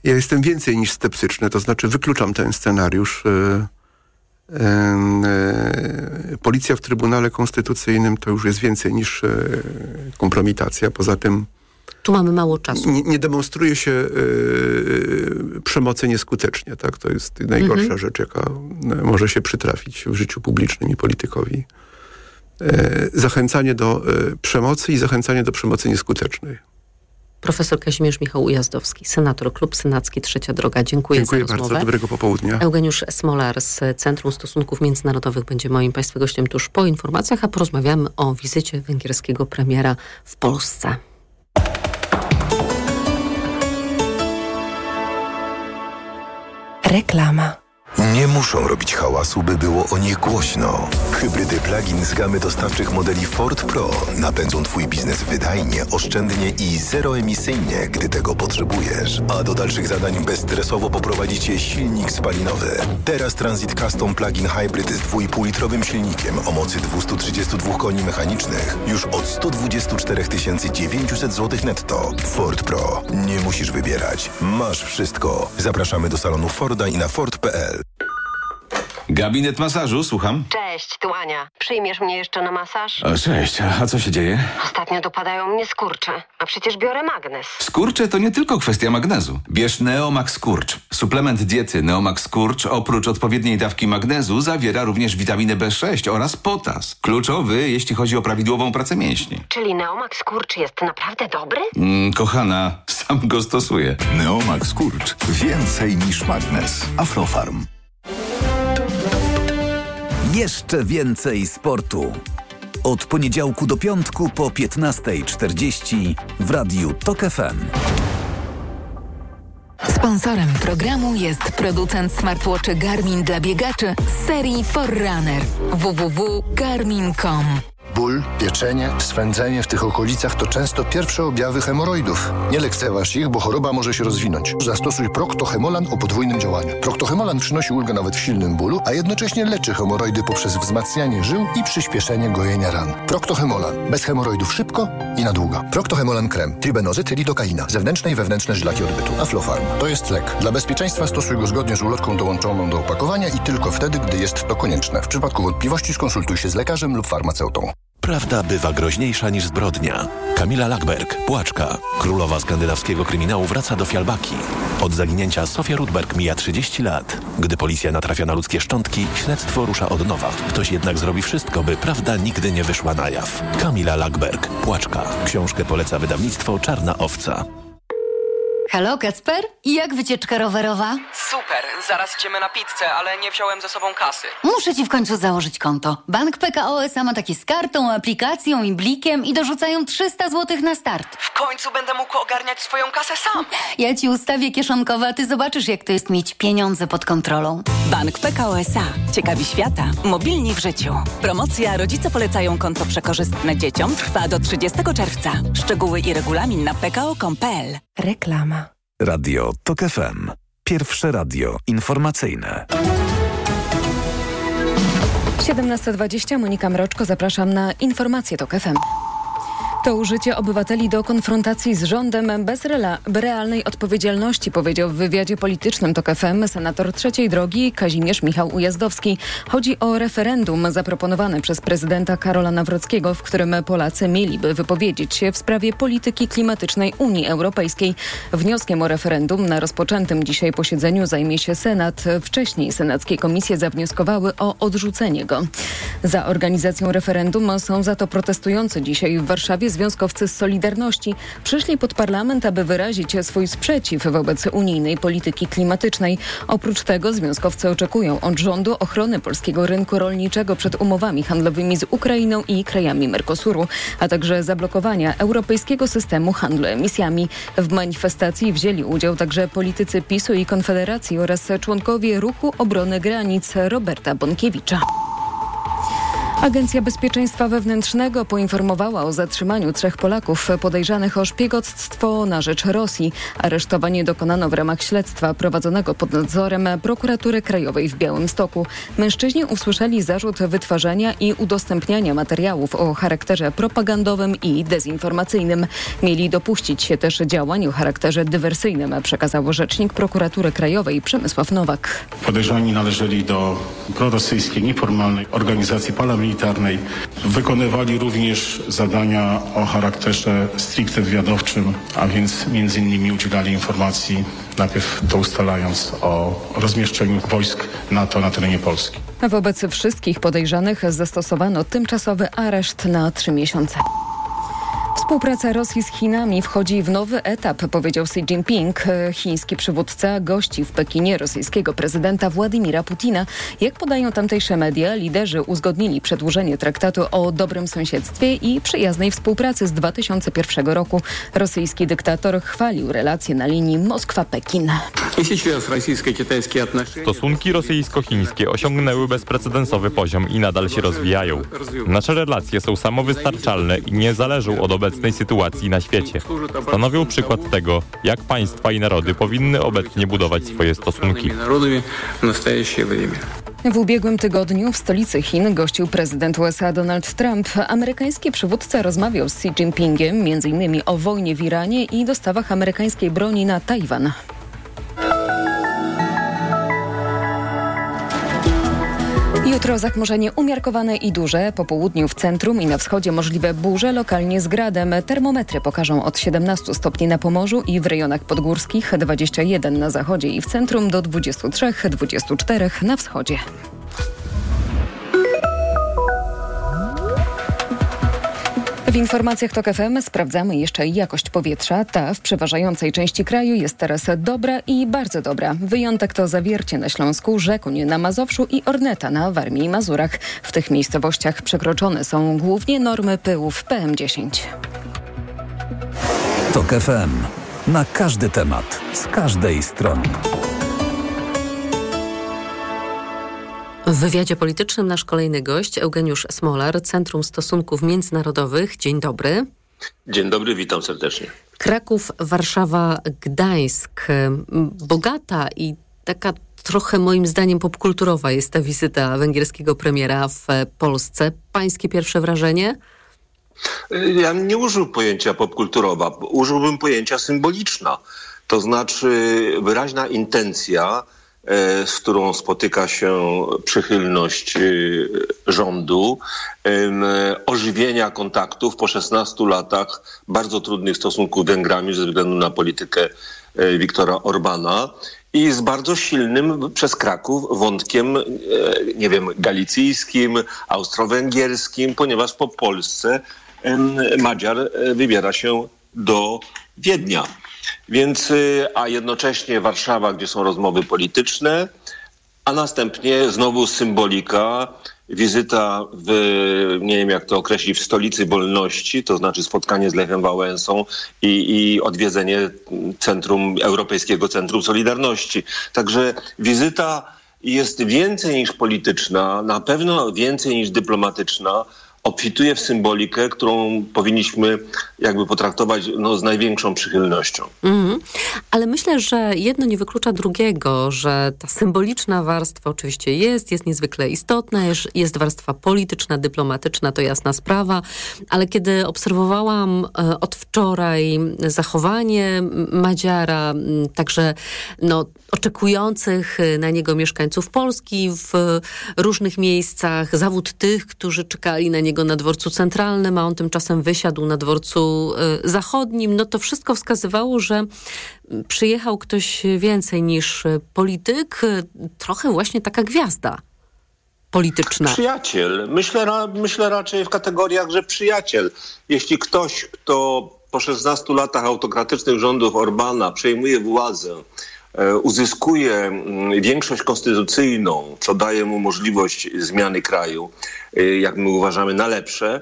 Ja jestem więcej niż sceptyczny, to znaczy wykluczam ten scenariusz. Policja w Trybunale Konstytucyjnym to już jest więcej niż kompromitacja. Poza tym tu mamy mało czasu. Nie demonstruje się przemocy nieskutecznie. Tak? To jest najgorsza rzecz, jaka może się przytrafić w życiu publicznym i politykowi. Zachęcanie do przemocy i zachęcanie do przemocy nieskutecznej. Profesor Kazimierz Michał Ujazdowski, senator, Klub Senacki Trzecia Droga. Dziękuję za rozmowę. Bardzo, dobrego popołudnia. Eugeniusz Smolar z Centrum Stosunków Międzynarodowych będzie moim Państwa gościem tuż po informacjach, a porozmawiamy o wizycie węgierskiego premiera w Polsce. Reklama. Nie muszą robić hałasu, by było o nich głośno. Hybrydy plug-in z gamy dostawczych modeli Ford Pro napędzą Twój biznes wydajnie, oszczędnie i zeroemisyjnie, gdy tego potrzebujesz. A do dalszych zadań bezstresowo poprowadzi Cię silnik spalinowy. Teraz Transit Custom Plug-in Hybrid z 2,5-litrowym silnikiem o mocy 232 koni mechanicznych już od 124 900 zł netto. Ford Pro. Nie musisz wybierać. Masz wszystko. Zapraszamy do salonu Forda i na Ford.pl. Gabinet masażu, słucham. Cześć, tu Ania. Przyjmiesz mnie jeszcze na masaż? O, cześć, a co się dzieje? Ostatnio dopadają mnie skurcze, a przecież biorę magnez. Skurcze to nie tylko kwestia magnezu. Bierz Neomax Skurcz. Suplement diety Neomax Skurcz oprócz odpowiedniej dawki magnezu zawiera również witaminę B6 oraz potas. Kluczowy, jeśli chodzi o prawidłową pracę mięśni. Czyli Neomax Skurcz jest naprawdę dobry? Kochana, sam go stosuję. Neomax Skurcz. Więcej niż magnez. Aflofarm. Jeszcze więcej sportu. Od poniedziałku do piątku po 15:40 w Radiu TOK FM. Sponsorem programu jest producent smartwatchy Garmin dla biegaczy z serii Forerunner. www.garmin.com. Ból, pieczenie, swędzenie w tych okolicach to często pierwsze objawy hemoroidów. Nie lekceważ ich, bo choroba może się rozwinąć. Zastosuj Procto-Hemolan o podwójnym działaniu. Procto-Hemolan przynosi ulgę nawet w silnym bólu, a jednocześnie leczy hemoroidy poprzez wzmacnianie żył i przyspieszenie gojenia ran. Procto-Hemolan. Bez hemoroidów szybko i na długo. Procto-Hemolan krem. Tribenozyt, lidokaina. Zewnętrzne i wewnętrzne żylaki odbytu. Aflofarm. To jest lek. Dla bezpieczeństwa stosuj go zgodnie z ulotką dołączoną do opakowania i tylko wtedy, gdy jest to konieczne. W przypadku wątpliwości skonsultuj się z lekarzem lub farmaceutą. Prawda bywa groźniejsza niż zbrodnia. Kamila Lackberg, Płaczka. Królowa skandynawskiego kryminału wraca do Fialbaki. Od zaginięcia Sofia Rudberg mija 30 lat. Gdy policja natrafia na ludzkie szczątki, śledztwo rusza od nowa. Ktoś jednak zrobi wszystko, by prawda nigdy nie wyszła na jaw. Kamila Lackberg, Płaczka. Książkę poleca wydawnictwo Czarna Owca. Halo, Kacper? Jak wycieczka rowerowa? Super, zaraz idziemy na pizzę, ale nie wziąłem ze sobą kasy. Muszę ci w końcu założyć konto. Bank PKO SA ma takie z kartą, aplikacją i blikiem i dorzucają 300 zł na start. W końcu będę mógł ogarniać swoją kasę sam. Ja ci ustawię kieszonkowe, a ty zobaczysz, jak to jest mieć pieniądze pod kontrolą. Bank PKO SA. Ciekawi świata. Mobilni w życiu. Promocja Rodzice polecają konto przekorzystne dzieciom trwa do 30 czerwca. Szczegóły i regulamin na pko.com.pl. Reklama. Radio TOK FM. Pierwsze radio informacyjne. 17:20. Monika Mroczko, zapraszam na informacje TOK FM. To użycie obywateli do konfrontacji z rządem bez realnej odpowiedzialności, powiedział w wywiadzie politycznym TOK FM senator Trzeciej Drogi Kazimierz Michał Ujazdowski. Chodzi o referendum zaproponowane przez prezydenta Karola Nawrockiego, w którym Polacy mieliby wypowiedzieć się w sprawie polityki klimatycznej Unii Europejskiej. Wnioskiem o referendum na rozpoczętym dzisiaj posiedzeniu zajmie się Senat. Wcześniej senackie komisje zawnioskowały o odrzucenie go. Za organizacją referendum są za to protestujący dzisiaj w Warszawie związkowcy z Solidarności. Przyszli pod parlament, aby wyrazić swój sprzeciw wobec unijnej polityki klimatycznej. Oprócz tego związkowcy oczekują od rządu ochrony polskiego rynku rolniczego przed umowami handlowymi z Ukrainą i krajami Mercosuru, a także zablokowania europejskiego systemu handlu emisjami. W manifestacji wzięli udział także politycy PiS-u i Konfederacji oraz członkowie Ruchu Obrony Granic Roberta Bąkiewicza. Agencja Bezpieczeństwa Wewnętrznego poinformowała o zatrzymaniu 3 Polaków podejrzanych o szpiegostwo na rzecz Rosji. Aresztowanie dokonano w ramach śledztwa prowadzonego pod nadzorem Prokuratury Krajowej w Białymstoku. Mężczyźni usłyszeli zarzut wytwarzania i udostępniania materiałów o charakterze propagandowym i dezinformacyjnym. Mieli dopuścić się też działań o charakterze dywersyjnym, przekazał rzecznik Prokuratury Krajowej Przemysław Nowak. Podejrzani należeli do prorosyjskiej, nieformalnej organizacji paramilitarnej. Wykonywali również zadania o charakterze stricte wywiadowczym, a więc między innymi udzielali informacji, najpierw to ustalając o rozmieszczeniu wojsk NATO na terenie Polski. Wobec wszystkich podejrzanych zastosowano tymczasowy areszt na 3 miesiące. Współpraca Rosji z Chinami wchodzi w nowy etap, powiedział Xi Jinping. Chiński przywódca gości w Pekinie rosyjskiego prezydenta Władimira Putina. Jak podają tamtejsze media, liderzy uzgodnili przedłużenie traktatu o dobrym sąsiedztwie i przyjaznej współpracy z 2001 roku. Rosyjski dyktator chwalił relacje na linii Moskwa-Pekin. Stosunki rosyjsko-chińskie osiągnęły bezprecedensowy poziom i nadal się rozwijają. Nasze relacje są samowystarczalne i nie zależą od obecnej sytuacji na świecie. Stanowią przykład tego, jak państwa i narody powinny obecnie budować swoje stosunki. W ubiegłym tygodniu w stolicy Chin gościł prezydent USA Donald Trump. Amerykański przywódca rozmawiał z Xi Jinpingiem m.in. o wojnie w Iranie i dostawach amerykańskiej broni na Tajwan. Jutro zachmurzenie umiarkowane i duże. Po południu w centrum i na wschodzie możliwe burze, lokalnie z gradem. Termometry pokażą od 17 stopni na Pomorzu i w rejonach podgórskich, 21 na zachodzie i w centrum, do 23-24 na wschodzie. W informacjach TOK FM sprawdzamy jeszcze jakość powietrza. Ta w przeważającej części kraju jest teraz dobra i bardzo dobra. Wyjątek to Zawiercie na Śląsku, Rzekuń na Mazowszu i Orneta na Warmii i Mazurach. W tych miejscowościach przekroczone są głównie normy pyłów PM10. TOK FM. Na każdy temat, z każdej strony. W wywiadzie politycznym nasz kolejny gość, Eugeniusz Smolar, Centrum Stosunków Międzynarodowych. Dzień dobry. Dzień dobry, witam serdecznie. Kraków, Warszawa, Gdańsk. Bogata i taka trochę moim zdaniem popkulturowa jest ta wizyta węgierskiego premiera w Polsce. Pańskie pierwsze wrażenie? Ja nie użył pojęcia popkulturowa, użyłbym pojęcia symboliczna. To znaczy wyraźna intencja, z którą spotyka się przychylność rządu, ożywienia kontaktów po 16 latach bardzo trudnych stosunków z Węgrami ze względu na politykę Viktora Orbana i z bardzo silnym przez Kraków wątkiem, nie wiem, galicyjskim, austro-węgierskim, ponieważ po Polsce Madziar wybiera się do Wiednia. Więc, a jednocześnie Warszawa, gdzie są rozmowy polityczne, a następnie znowu symbolika, wizyta w, nie wiem jak to określić, w stolicy wolności, to znaczy spotkanie z Lechem Wałęsą i odwiedzenie Europejskiego Centrum Solidarności. Także wizyta jest więcej niż polityczna, na pewno więcej niż dyplomatyczna, obfituje w symbolikę, którą powinniśmy jakby potraktować z największą przychylnością. Ale myślę, że jedno nie wyklucza drugiego, że ta symboliczna warstwa oczywiście jest niezwykle istotna, jest warstwa polityczna, dyplomatyczna, to jasna sprawa, ale kiedy obserwowałam od wczoraj zachowanie Madziara, także oczekujących na niego mieszkańców Polski w różnych miejscach, zawód tych, którzy czekali na niego na dworcu centralnym, a on tymczasem wysiadł na dworcu zachodnim, to wszystko wskazywało, że przyjechał ktoś więcej niż polityk, trochę właśnie taka gwiazda polityczna. Przyjaciel. Myślę raczej w kategoriach, że przyjaciel. Jeśli ktoś, kto po 16 latach autokratycznych rządów Orbana przejmuje władzę, uzyskuje większość konstytucyjną, co daje mu możliwość zmiany kraju, jak my uważamy, na lepsze,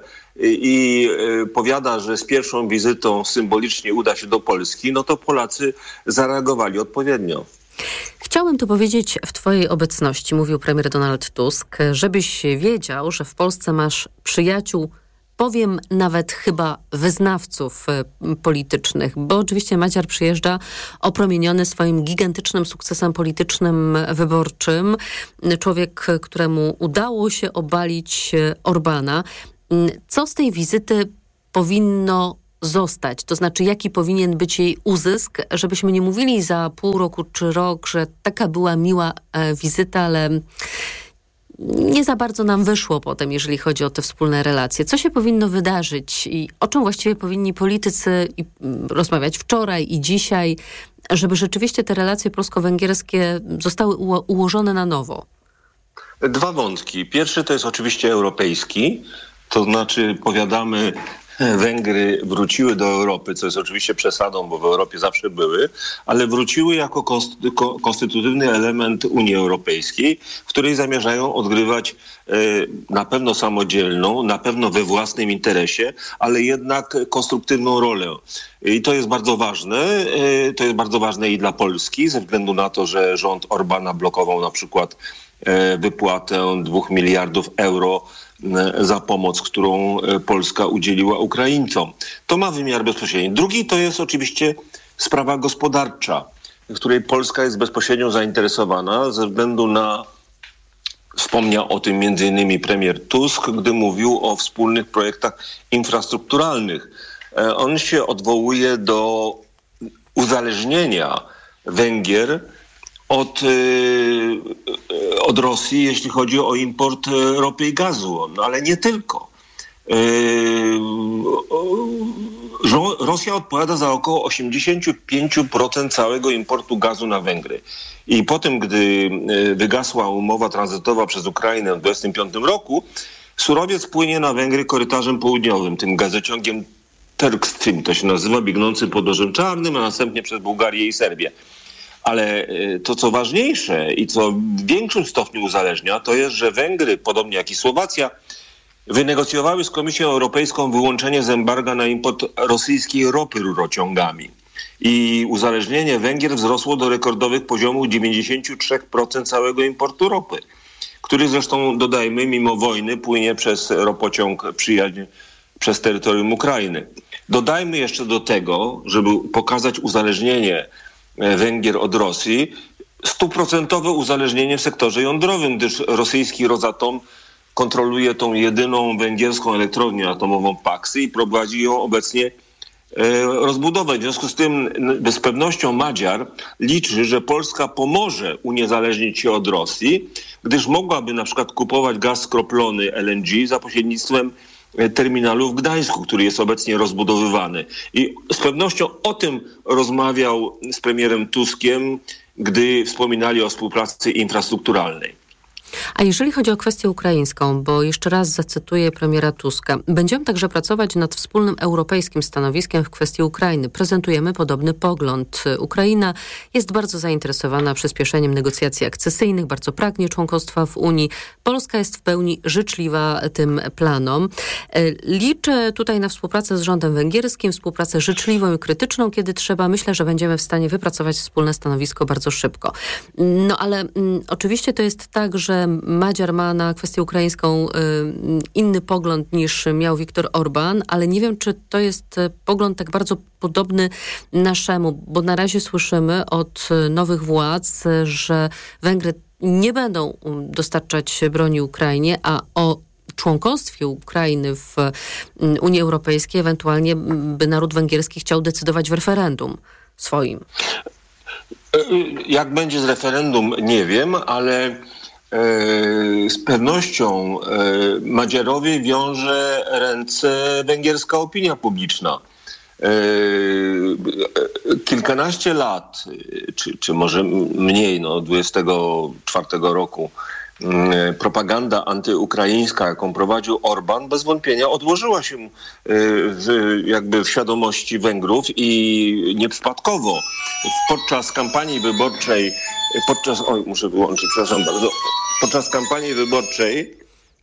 i powiada, że z pierwszą wizytą symbolicznie uda się do Polski, to Polacy zareagowali odpowiednio. Chciałbym tu powiedzieć w twojej obecności, mówił premier Donald Tusk, żebyś wiedział, że w Polsce masz przyjaciół, powiem nawet chyba wyznawców politycznych, bo oczywiście Madziar przyjeżdża opromieniony swoim gigantycznym sukcesem politycznym, wyborczym. Człowiek, któremu udało się obalić Orbana. Co z tej wizyty powinno zostać? To znaczy, jaki powinien być jej uzysk, żebyśmy nie mówili za pół roku czy rok, że taka była miła wizyta, ale nie za bardzo nam wyszło potem, jeżeli chodzi o te wspólne relacje. Co się powinno wydarzyć i o czym właściwie powinni politycy rozmawiać wczoraj i dzisiaj, żeby rzeczywiście te relacje polsko-węgierskie zostały ułożone na nowo? Dwa wątki. Pierwszy to jest oczywiście europejski, to znaczy powiadamy, Węgry wróciły do Europy, co jest oczywiście przesadą, bo w Europie zawsze były, ale wróciły jako konstytutywny element Unii Europejskiej, w której zamierzają odgrywać na pewno samodzielną, na pewno we własnym interesie, ale jednak konstruktywną rolę. I to jest bardzo ważne. To jest bardzo ważne i dla Polski, ze względu na to, że rząd Orbana blokował na przykład wypłatę 2 miliardów euro za pomoc, którą Polska udzieliła Ukraińcom. To ma wymiar bezpośredni. Drugi to jest oczywiście sprawa gospodarcza, w której Polska jest bezpośrednio zainteresowana ze względu na, wspomniał o tym m.in. premier Tusk, gdy mówił o wspólnych projektach infrastrukturalnych. On się odwołuje do uzależnienia Węgier od Rosji, jeśli chodzi o import ropy i gazu, no ale nie tylko. Rosja odpowiada za około 85% całego importu gazu na Węgry. I potem, gdy wygasła umowa tranzytowa przez Ukrainę w 2025 roku, surowiec płynie na Węgry korytarzem południowym, tym gazociągiem Turk Stream, to się nazywa, biegnący pod Morzem Czarnym, a następnie przez Bułgarię i Serbię. Ale to, co ważniejsze i co w większym stopniu uzależnia, to jest, że Węgry, podobnie jak i Słowacja, wynegocjowały z Komisją Europejską wyłączenie z embarga na import rosyjskiej ropy rurociągami. I uzależnienie Węgier wzrosło do rekordowych poziomów 93% całego importu ropy, który zresztą, dodajmy, mimo wojny płynie przez ropociąg Przyjaźń przez terytorium Ukrainy. Dodajmy jeszcze do tego, żeby pokazać uzależnienie Węgier od Rosji, 100% uzależnienie w sektorze jądrowym, gdyż rosyjski Rosatom kontroluje tą jedyną węgierską elektrownię atomową Paksy i prowadzi ją obecnie rozbudowę. W związku z tym z pewnością Madziar liczy, że Polska pomoże uniezależnić się od Rosji, gdyż mogłaby na przykład kupować gaz skroplony LNG za pośrednictwem terminalu w Gdańsku, który jest obecnie rozbudowywany. I z pewnością o tym rozmawiał z premierem Tuskiem, gdy wspominali o współpracy infrastrukturalnej. A jeżeli chodzi o kwestię ukraińską, bo jeszcze raz zacytuję premiera Tuska, będziemy także pracować nad wspólnym europejskim stanowiskiem w kwestii Ukrainy. Prezentujemy podobny pogląd. Ukraina jest bardzo zainteresowana przyspieszeniem negocjacji akcesyjnych, bardzo pragnie członkostwa w Unii. Polska jest w pełni życzliwa tym planom. Liczę tutaj na współpracę z rządem węgierskim, współpracę życzliwą i krytyczną, kiedy trzeba. Myślę, że będziemy w stanie wypracować wspólne stanowisko bardzo szybko. No ale oczywiście to jest tak, że Madziar ma na kwestię ukraińską inny pogląd niż miał Viktor Orbán, ale nie wiem, czy to jest pogląd tak bardzo podobny naszemu, bo na razie słyszymy od nowych władz, że Węgry nie będą dostarczać broni Ukrainie, a o członkostwie Ukrainy w Unii Europejskiej ewentualnie by naród węgierski chciał decydować w referendum swoim. Jak będzie z referendum, nie wiem, ale z pewnością Madziarowi wiąże ręce węgierska opinia publiczna. Kilkanaście lat, czy może mniej, 24 roku, propaganda antyukraińska, jaką prowadził Orbán, bez wątpienia odłożyła się w świadomości Węgrów i nieprzypadkowo. Podczas kampanii wyborczej, podczas kampanii wyborczej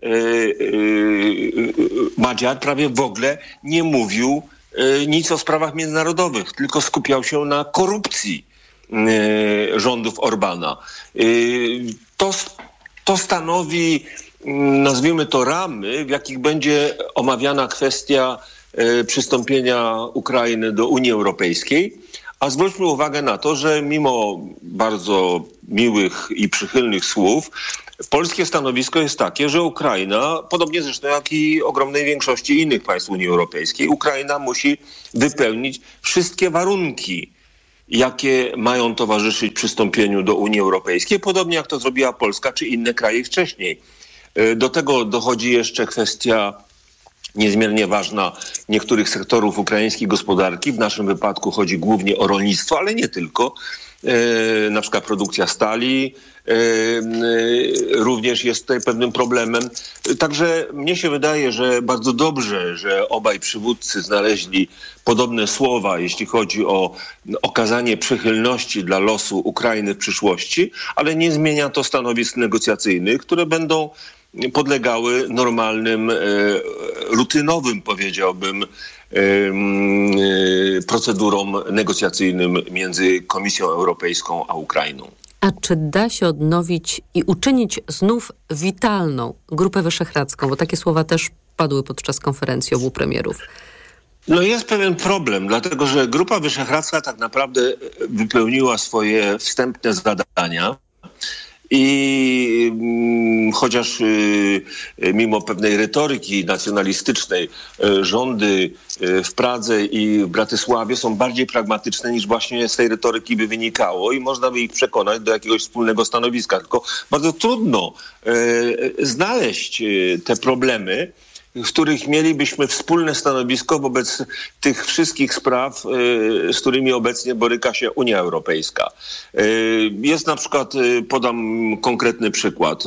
Madziar prawie w ogóle nie mówił nic o sprawach międzynarodowych, tylko skupiał się na korupcji rządów Orbana. To stanowi, nazwijmy to, ramy, w jakich będzie omawiana kwestia przystąpienia Ukrainy do Unii Europejskiej. A zwróćmy uwagę na to, że mimo bardzo miłych i przychylnych słów, polskie stanowisko jest takie, że Ukraina, podobnie zresztą jak i ogromnej większości innych państw Unii Europejskiej, Ukraina musi wypełnić wszystkie warunki, jakie mają towarzyszyć przystąpieniu do Unii Europejskiej, podobnie jak to zrobiła Polska czy inne kraje wcześniej. Do tego dochodzi jeszcze kwestia niezmiernie ważna niektórych sektorów ukraińskiej gospodarki. W naszym wypadku chodzi głównie o rolnictwo, ale nie tylko. Na przykład produkcja stali również jest tutaj pewnym problemem. Także mnie się wydaje, że bardzo dobrze, że obaj przywódcy znaleźli podobne słowa, jeśli chodzi o okazanie przychylności dla losu Ukrainy w przyszłości, ale nie zmienia to stanowisk negocjacyjnych, które będą podlegały normalnym, rutynowym, powiedziałbym, procedurom negocjacyjnym między Komisją Europejską a Ukrainą. A czy da się odnowić i uczynić znów witalną Grupę Wyszehradzką? Bo takie słowa też padły podczas konferencji obu premierów. No jest pewien problem, dlatego że Grupa Wyszehradzka tak naprawdę wypełniła swoje wstępne zadania. I chociaż mimo pewnej retoryki nacjonalistycznej rządy w Pradze i w Bratysławie są bardziej pragmatyczne niż właśnie z tej retoryki by wynikało i można by ich przekonać do jakiegoś wspólnego stanowiska. Tylko bardzo trudno znaleźć te problemy, w których mielibyśmy wspólne stanowisko wobec tych wszystkich spraw, z którymi obecnie boryka się Unia Europejska. Jest na przykład, podam konkretny przykład,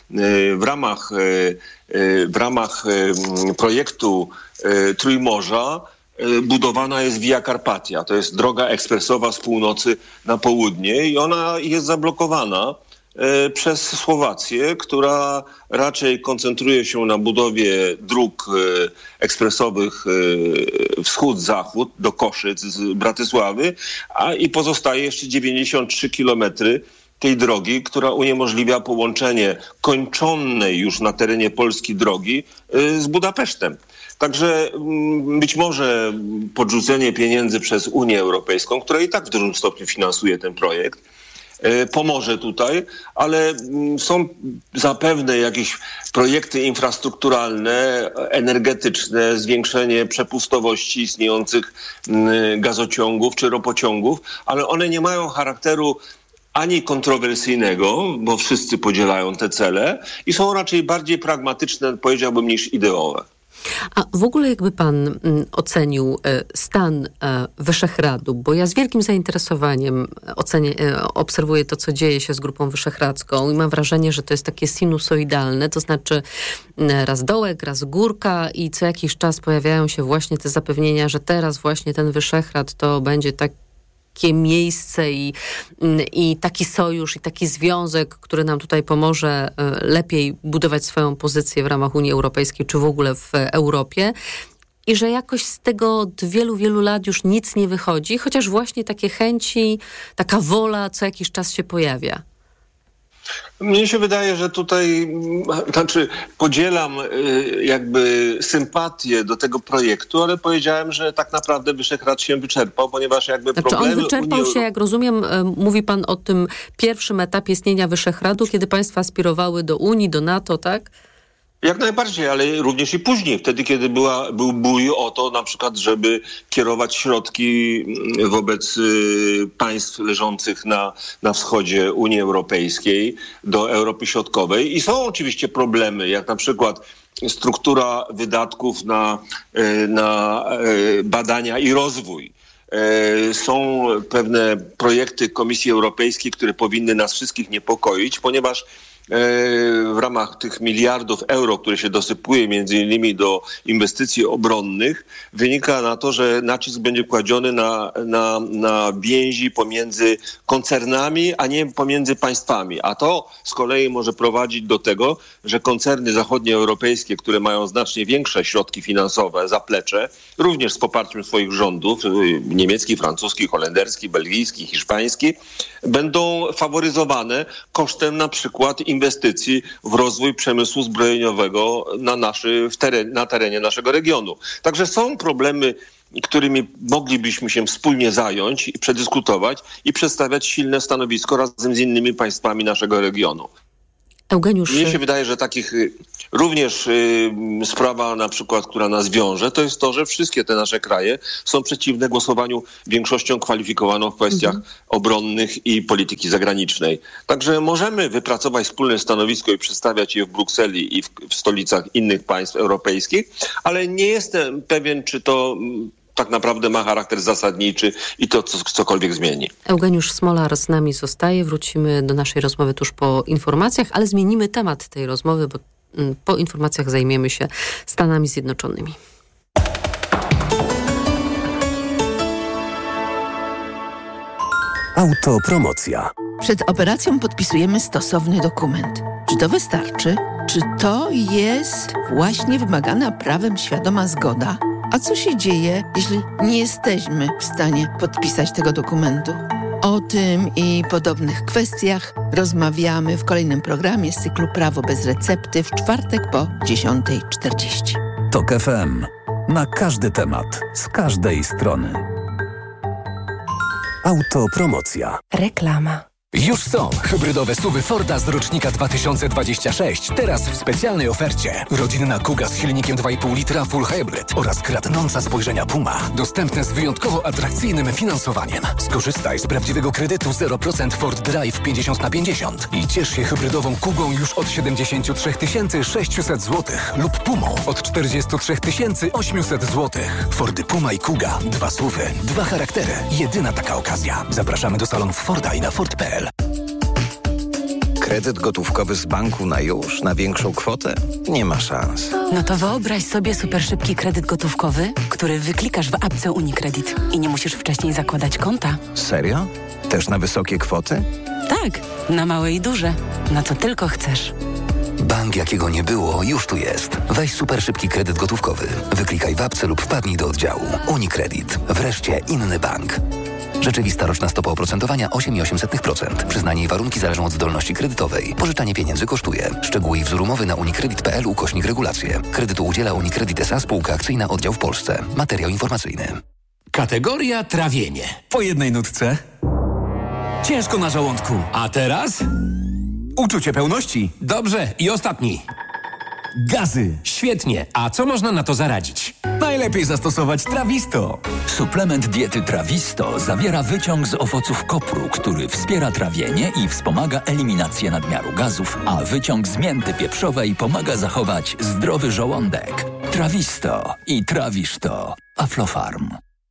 w ramach projektu Trójmorza budowana jest Via Carpatia. To jest droga ekspresowa z północy na południe i ona jest zablokowana przez Słowację, która raczej koncentruje się na budowie dróg ekspresowych wschód-zachód do Koszyc z Bratysławy, i pozostaje jeszcze 93 kilometry tej drogi, która uniemożliwia połączenie kończonej już na terenie Polski drogi z Budapesztem. Także być może podrzucenie pieniędzy przez Unię Europejską, która i tak w dużym stopniu finansuje ten projekt, pomoże tutaj, ale są zapewne jakieś projekty infrastrukturalne, energetyczne, zwiększenie przepustowości istniejących gazociągów czy ropociągów, ale one nie mają charakteru ani kontrowersyjnego, bo wszyscy podzielają te cele i są raczej bardziej pragmatyczne, powiedziałbym, niż ideowe. A w ogóle jakby pan ocenił stan Wyszehradu, bo ja z wielkim zainteresowaniem obserwuję to, co dzieje się z Grupą Wyszehradzką i mam wrażenie, że to jest takie sinusoidalne, to znaczy raz dołek, raz górka i co jakiś czas pojawiają się właśnie te zapewnienia, że teraz właśnie ten Wyszehrad to będzie takie miejsce i taki sojusz i taki związek, który nam tutaj pomoże lepiej budować swoją pozycję w ramach Unii Europejskiej, czy w ogóle w Europie. I że jakoś z tego od wielu, wielu lat już nic nie wychodzi, chociaż właśnie takie chęci, taka wola co jakiś czas się pojawia. Mnie się wydaje, że tutaj, podzielam jakby sympatię do tego projektu, ale powiedziałem, że tak naprawdę Wyszehrad się wyczerpał, ponieważ jakby problemy... On wyczerpał się, jak rozumiem, mówi pan o tym pierwszym etapie istnienia Wyszehradu, kiedy państwa aspirowały do Unii, do NATO, tak? Jak najbardziej, ale również i później, wtedy, kiedy był bój o to na przykład, żeby kierować środki wobec państw leżących na wschodzie Unii Europejskiej do Europy Środkowej. I są oczywiście problemy, jak na przykład struktura wydatków na badania i rozwój. Są pewne projekty Komisji Europejskiej, które powinny nas wszystkich niepokoić, ponieważ w ramach tych miliardów euro, które się dosypuje między innymi do inwestycji obronnych, wynika na to, że nacisk będzie kładziony na więzi pomiędzy koncernami, a nie pomiędzy państwami. A to z kolei może prowadzić do tego, że koncerny zachodnioeuropejskie, które mają znacznie większe środki finansowe, zaplecze, również z poparciem swoich rządów, niemiecki, francuski, holenderski, belgijski, hiszpański, będą faworyzowane kosztem na przykład inwestycji w rozwój przemysłu zbrojeniowego na terenie naszego regionu. Także są problemy, którymi moglibyśmy się wspólnie zająć i przedyskutować i przedstawiać silne stanowisko razem z innymi państwami naszego regionu. Eugeniusz... Mnie się wydaje, że takich również sprawa na przykład, która nas wiąże, to jest to, że wszystkie te nasze kraje są przeciwne głosowaniu większością kwalifikowaną w kwestiach obronnych i polityki zagranicznej. Także możemy wypracować wspólne stanowisko i przedstawiać je w Brukseli i w stolicach innych państw europejskich, ale nie jestem pewien, czy to tak naprawdę ma charakter zasadniczy i to cokolwiek zmieni. Eugeniusz Smolar z nami zostaje. Wrócimy do naszej rozmowy tuż po informacjach, ale zmienimy temat tej rozmowy, bo po informacjach zajmiemy się Stanami Zjednoczonymi. Autopromocja. Przed operacją podpisujemy stosowny dokument. Czy to wystarczy? Czy to jest właśnie wymagana prawem świadoma zgoda? A co się dzieje, jeśli nie jesteśmy w stanie podpisać tego dokumentu? O tym i podobnych kwestiach rozmawiamy w kolejnym programie z cyklu Prawo bez recepty w czwartek po 10:40. TOK FM. Na każdy temat, z każdej strony. Autopromocja. Reklama. Już są hybrydowe SUV-y Forda z rocznika 2026. Teraz w specjalnej ofercie. Rodzinna Kuga z silnikiem 2,5 litra Full Hybrid oraz kradnąca spojrzenia Puma. Dostępne z wyjątkowo atrakcyjnym finansowaniem. Skorzystaj z prawdziwego kredytu 0% Ford Drive 50/50 i ciesz się hybrydową Kugą już od 73 600 zł lub Pumą od 43 800 zł. Fordy Puma i Kuga. 2 SUV-y, 2 charaktery. Jedyna taka okazja. Zapraszamy do salonów Forda i na Ford.pl. Kredyt gotówkowy z banku na już, na większą kwotę? Nie ma szans. No to wyobraź sobie super szybki kredyt gotówkowy, który wyklikasz w apce UniCredit i nie musisz wcześniej zakładać konta. Serio? Też na wysokie kwoty? Tak, na małe i duże. Na co tylko chcesz. Bank jakiego nie było, już tu jest. Weź super szybki kredyt gotówkowy. Wyklikaj w apce lub wpadnij do oddziału. UniCredit. Wreszcie inny bank. Rzeczywista roczna stopa oprocentowania 8,8%. Przyznanie i warunki zależą od zdolności kredytowej. Pożyczanie pieniędzy kosztuje. Szczegóły i wzór umowy na unicredit.pl/regulacje. Kredytu udziela UniCredit S.A. Spółka akcyjna, oddział w Polsce. Materiał informacyjny. Kategoria trawienie. Po jednej nutce. Ciężko na żołądku. A teraz? Uczucie pełności. Dobrze. I ostatni. Gazy. Świetnie. A co można na to zaradzić? Najlepiej zastosować Trawisto. Suplement diety Trawisto zawiera wyciąg z owoców kopru, który wspiera trawienie i wspomaga eliminację nadmiaru gazów, a wyciąg z mięty pieprzowej pomaga zachować zdrowy żołądek. Trawisto i trawisz to. Aflofarm.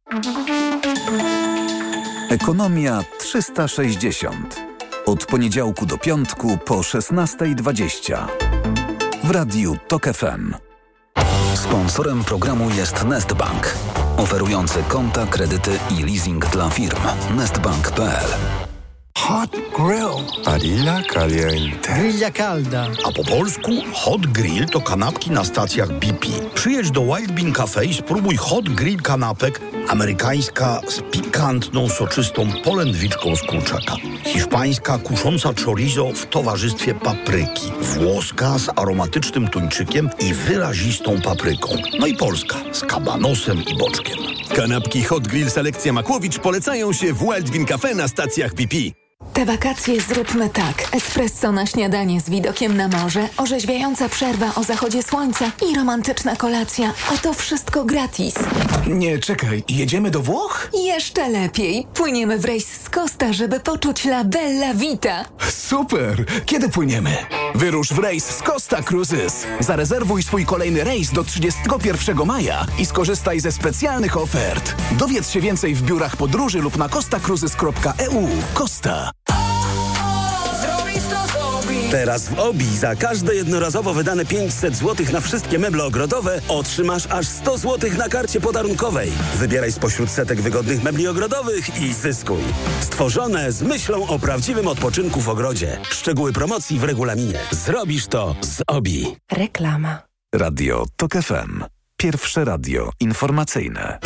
Ekonomia 360. Od poniedziałku do piątku po 16:20. W radiu TOK FM. Sponsorem programu jest Nestbank, oferujący konta, kredyty i leasing dla firm. Nestbank.pl. Hot grill. Parrilla caliente. Grilla calda. A po polsku hot grill to kanapki na stacjach BP. Przyjedź do Wild Bean Cafe i spróbuj hot grill kanapek. Amerykańska z pikantną, soczystą polędwiczką z kurczaka. Hiszpańska kusząca chorizo w towarzystwie papryki. Włoska z aromatycznym tuńczykiem i wyrazistą papryką. No i polska z kabanosem i boczkiem. Kanapki Hot Grill Selekcja Makłowicz polecają się w Wild Bean Cafe na stacjach BP. Te wakacje zróbmy tak. Espresso na śniadanie z widokiem na morze, orzeźwiająca przerwa o zachodzie słońca i romantyczna kolacja. A to wszystko gratis. Nie, czekaj. Jedziemy do Włoch? Jeszcze lepiej. Płyniemy w rejs z Costa, żeby poczuć la bella vita. Super! Kiedy płyniemy? Wyrusz w rejs z Costa Cruises. Zarezerwuj swój kolejny rejs do 31 maja i skorzystaj ze specjalnych ofert. Dowiedz się więcej w biurach podróży lub na costacruises.eu. Costa. Teraz w OBI za każde jednorazowo wydane 500 zł na wszystkie meble ogrodowe otrzymasz aż 100 zł na karcie podarunkowej. Wybieraj spośród setek wygodnych mebli ogrodowych i zyskuj. Stworzone z myślą o prawdziwym odpoczynku w ogrodzie. Szczegóły promocji w regulaminie. Zrobisz to z OBI. Reklama. Radio TOK FM. Pierwsze radio informacyjne.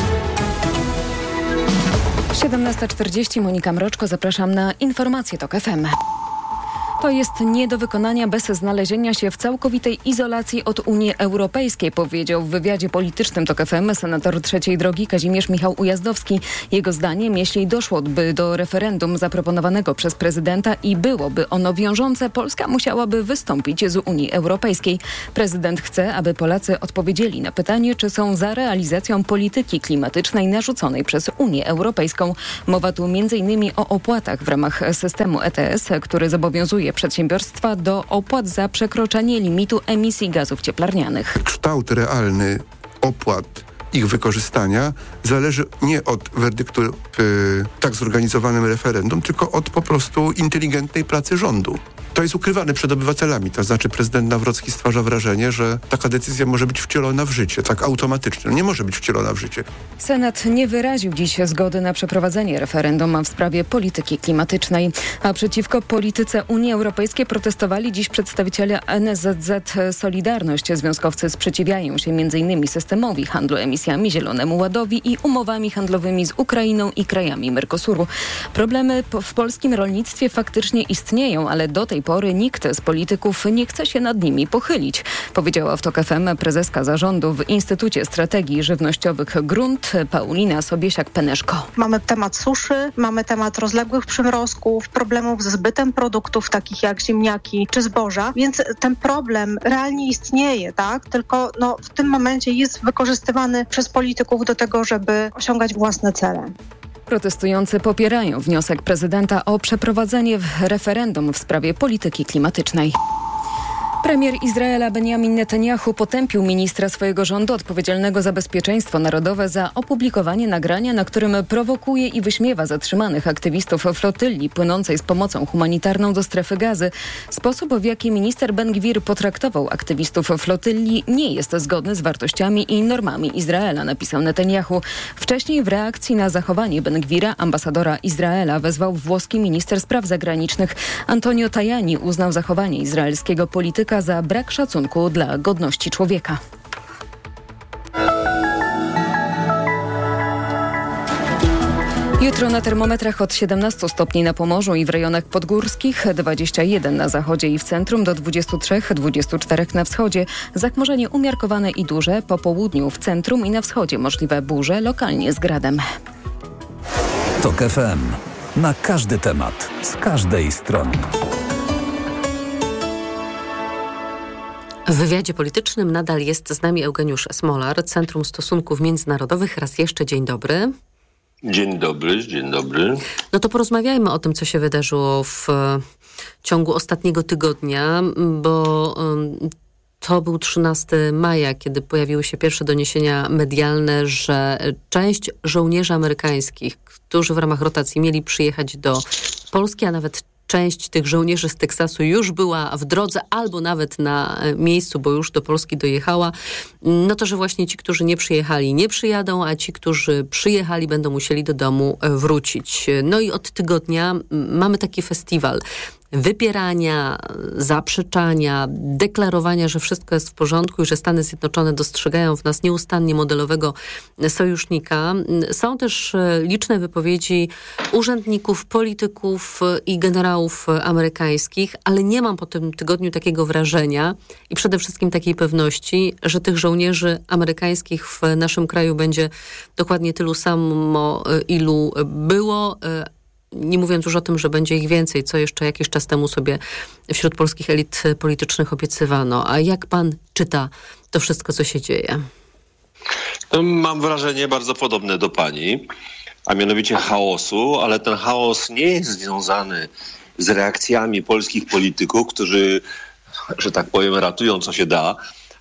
17:40, Monika Mroczko, zapraszam na informacje TOK FM. To jest nie do wykonania bez znalezienia się w całkowitej izolacji od Unii Europejskiej, powiedział w wywiadzie politycznym TOK FM senator trzeciej drogi Kazimierz Michał Ujazdowski. Jego zdaniem, jeśli doszłoby do referendum zaproponowanego przez prezydenta i byłoby ono wiążące, Polska musiałaby wystąpić z Unii Europejskiej. Prezydent chce, aby Polacy odpowiedzieli na pytanie, czy są za realizacją polityki klimatycznej narzuconej przez Unię Europejską. Mowa tu m.in. o opłatach w ramach systemu ETS, który zobowiązuje przedsiębiorstwa do opłat za przekroczenie limitu emisji gazów cieplarnianych. Kształt realny opłat, ich wykorzystania zależy nie od werdyktu w tak zorganizowanym referendum, tylko od po prostu inteligentnej pracy rządu. To jest ukrywane przed obywatelami, to znaczy prezydent Nawrocki stwarza wrażenie, że taka decyzja może być wcielona w życie, tak automatycznie. Nie może być wcielona w życie. Senat nie wyraził dziś zgody na przeprowadzenie referendum w sprawie polityki klimatycznej, a przeciwko polityce Unii Europejskiej protestowali dziś przedstawiciele NSZZ Solidarność. Związkowcy sprzeciwiają się m.in. systemowi handlu emisjami, Zielonemu Ładowi i umowami handlowymi z Ukrainą i krajami Mercosuru. Problemy w polskim rolnictwie faktycznie istnieją, ale do tej pory nikt z polityków nie chce się nad nimi pochylić, powiedziała w TOK FM prezeska zarządu w Instytucie Strategii Żywnościowych Grunt Paulina Sobiesiak-Peneszko. Mamy temat suszy, mamy temat rozległych przymrozków, problemów ze zbytem produktów takich jak ziemniaki czy zboża, więc ten problem realnie istnieje, tak? Tylko w tym momencie jest wykorzystywany przez polityków do tego, żeby osiągać własne cele. Protestujący popierają wniosek prezydenta o przeprowadzenie referendum w sprawie polityki klimatycznej. Premier Izraela Benjamin Netanyahu potępił ministra swojego rządu odpowiedzialnego za bezpieczeństwo narodowe za opublikowanie nagrania, na którym prowokuje i wyśmiewa zatrzymanych aktywistów flotylli płynącej z pomocą humanitarną do strefy Gazy. Sposób, w jaki minister Ben-Gwir potraktował aktywistów flotylli, nie jest zgodny z wartościami i normami Izraela, napisał Netanyahu. Wcześniej w reakcji na zachowanie Ben-Gwira ambasadora Izraela wezwał włoski minister spraw zagranicznych. Antonio Tajani uznał zachowanie izraelskiego polityka za brak szacunku dla godności człowieka. Jutro na termometrach od 17 stopni na Pomorzu i w rejonach podgórskich, 21 na zachodzie i w centrum, do 23-24 na wschodzie. Zachmurzenie umiarkowane i duże, po południu w centrum i na wschodzie możliwe burze, lokalnie z gradem. TOK FM. Na każdy temat, z każdej strony. W wywiadzie politycznym nadal jest z nami Eugeniusz Smolar, Centrum Stosunków Międzynarodowych. Raz jeszcze dzień dobry. Dzień dobry, dzień dobry. No to porozmawiajmy o tym, co się wydarzyło w ciągu ostatniego tygodnia, bo to był 13 maja, kiedy pojawiły się pierwsze doniesienia medialne, że część żołnierzy amerykańskich, którzy w ramach rotacji mieli przyjechać do Polski, a nawet część tych żołnierzy z Teksasu już była w drodze albo nawet na miejscu, bo już do Polski dojechała, no to, że właśnie ci, którzy nie przyjechali, nie przyjadą, a ci, którzy przyjechali, będą musieli do domu wrócić. No i od tygodnia mamy taki festiwal wypierania, zaprzeczania, deklarowania, że wszystko jest w porządku i że Stany Zjednoczone dostrzegają w nas nieustannie modelowego sojusznika. Są też liczne wypowiedzi urzędników, polityków i generałów amerykańskich, ale nie mam po tym tygodniu takiego wrażenia i przede wszystkim takiej pewności, że tych żołnierzy amerykańskich w naszym kraju będzie dokładnie tylu samo, ilu było. Nie mówiąc już o tym, że będzie ich więcej, co jeszcze jakiś czas temu sobie wśród polskich elit politycznych obiecywano. A jak pan czyta to wszystko, co się dzieje? Mam wrażenie bardzo podobne do pani, a mianowicie chaosu, ale ten chaos nie jest związany z reakcjami polskich polityków, którzy, że tak powiem, ratują co się da,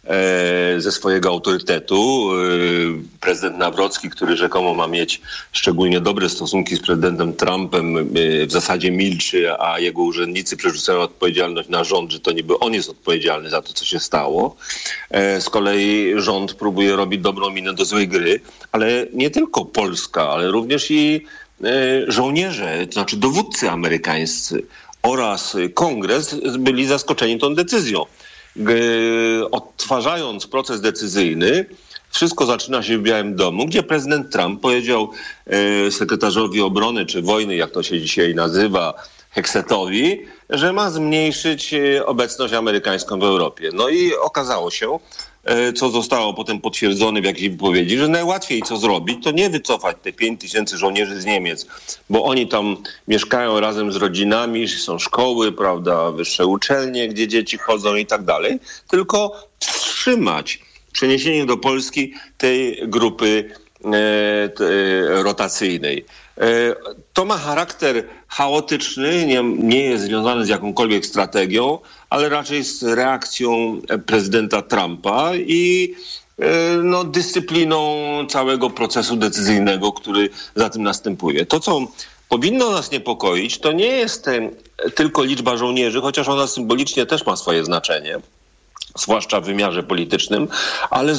ze swojego autorytetu. Prezydent Nawrocki, który rzekomo ma mieć szczególnie dobre stosunki z prezydentem Trumpem, w zasadzie milczy, a jego urzędnicy przerzucają odpowiedzialność na rząd, że to niby on jest odpowiedzialny za to, co się stało. Z kolei rząd próbuje robić dobrą minę do złej gry, ale nie tylko Polska, ale również i żołnierze, to znaczy dowódcy amerykańscy oraz Kongres byli zaskoczeni tą decyzją. Odtwarzając proces decyzyjny, wszystko zaczyna się w Białym Domu, gdzie prezydent Trump powiedział sekretarzowi obrony czy wojny, jak to się dzisiaj nazywa, Hexetowi, że ma zmniejszyć obecność amerykańską w Europie. No i okazało się, co zostało potem potwierdzone w jakiejś wypowiedzi, że najłatwiej co zrobić, to nie wycofać te 5000 żołnierzy z Niemiec, bo oni tam mieszkają razem z rodzinami, są szkoły, prawda, wyższe uczelnie, gdzie dzieci chodzą i tak dalej, tylko wstrzymać przeniesienie do Polski tej grupy rotacyjnej. To ma charakter chaotyczny, nie jest związane z jakąkolwiek strategią, ale raczej z reakcją prezydenta Trumpa i dyscypliną całego procesu decyzyjnego, który za tym następuje. To, co powinno nas niepokoić, to nie jest tylko liczba żołnierzy, chociaż ona symbolicznie też ma swoje znaczenie, zwłaszcza w wymiarze politycznym, ale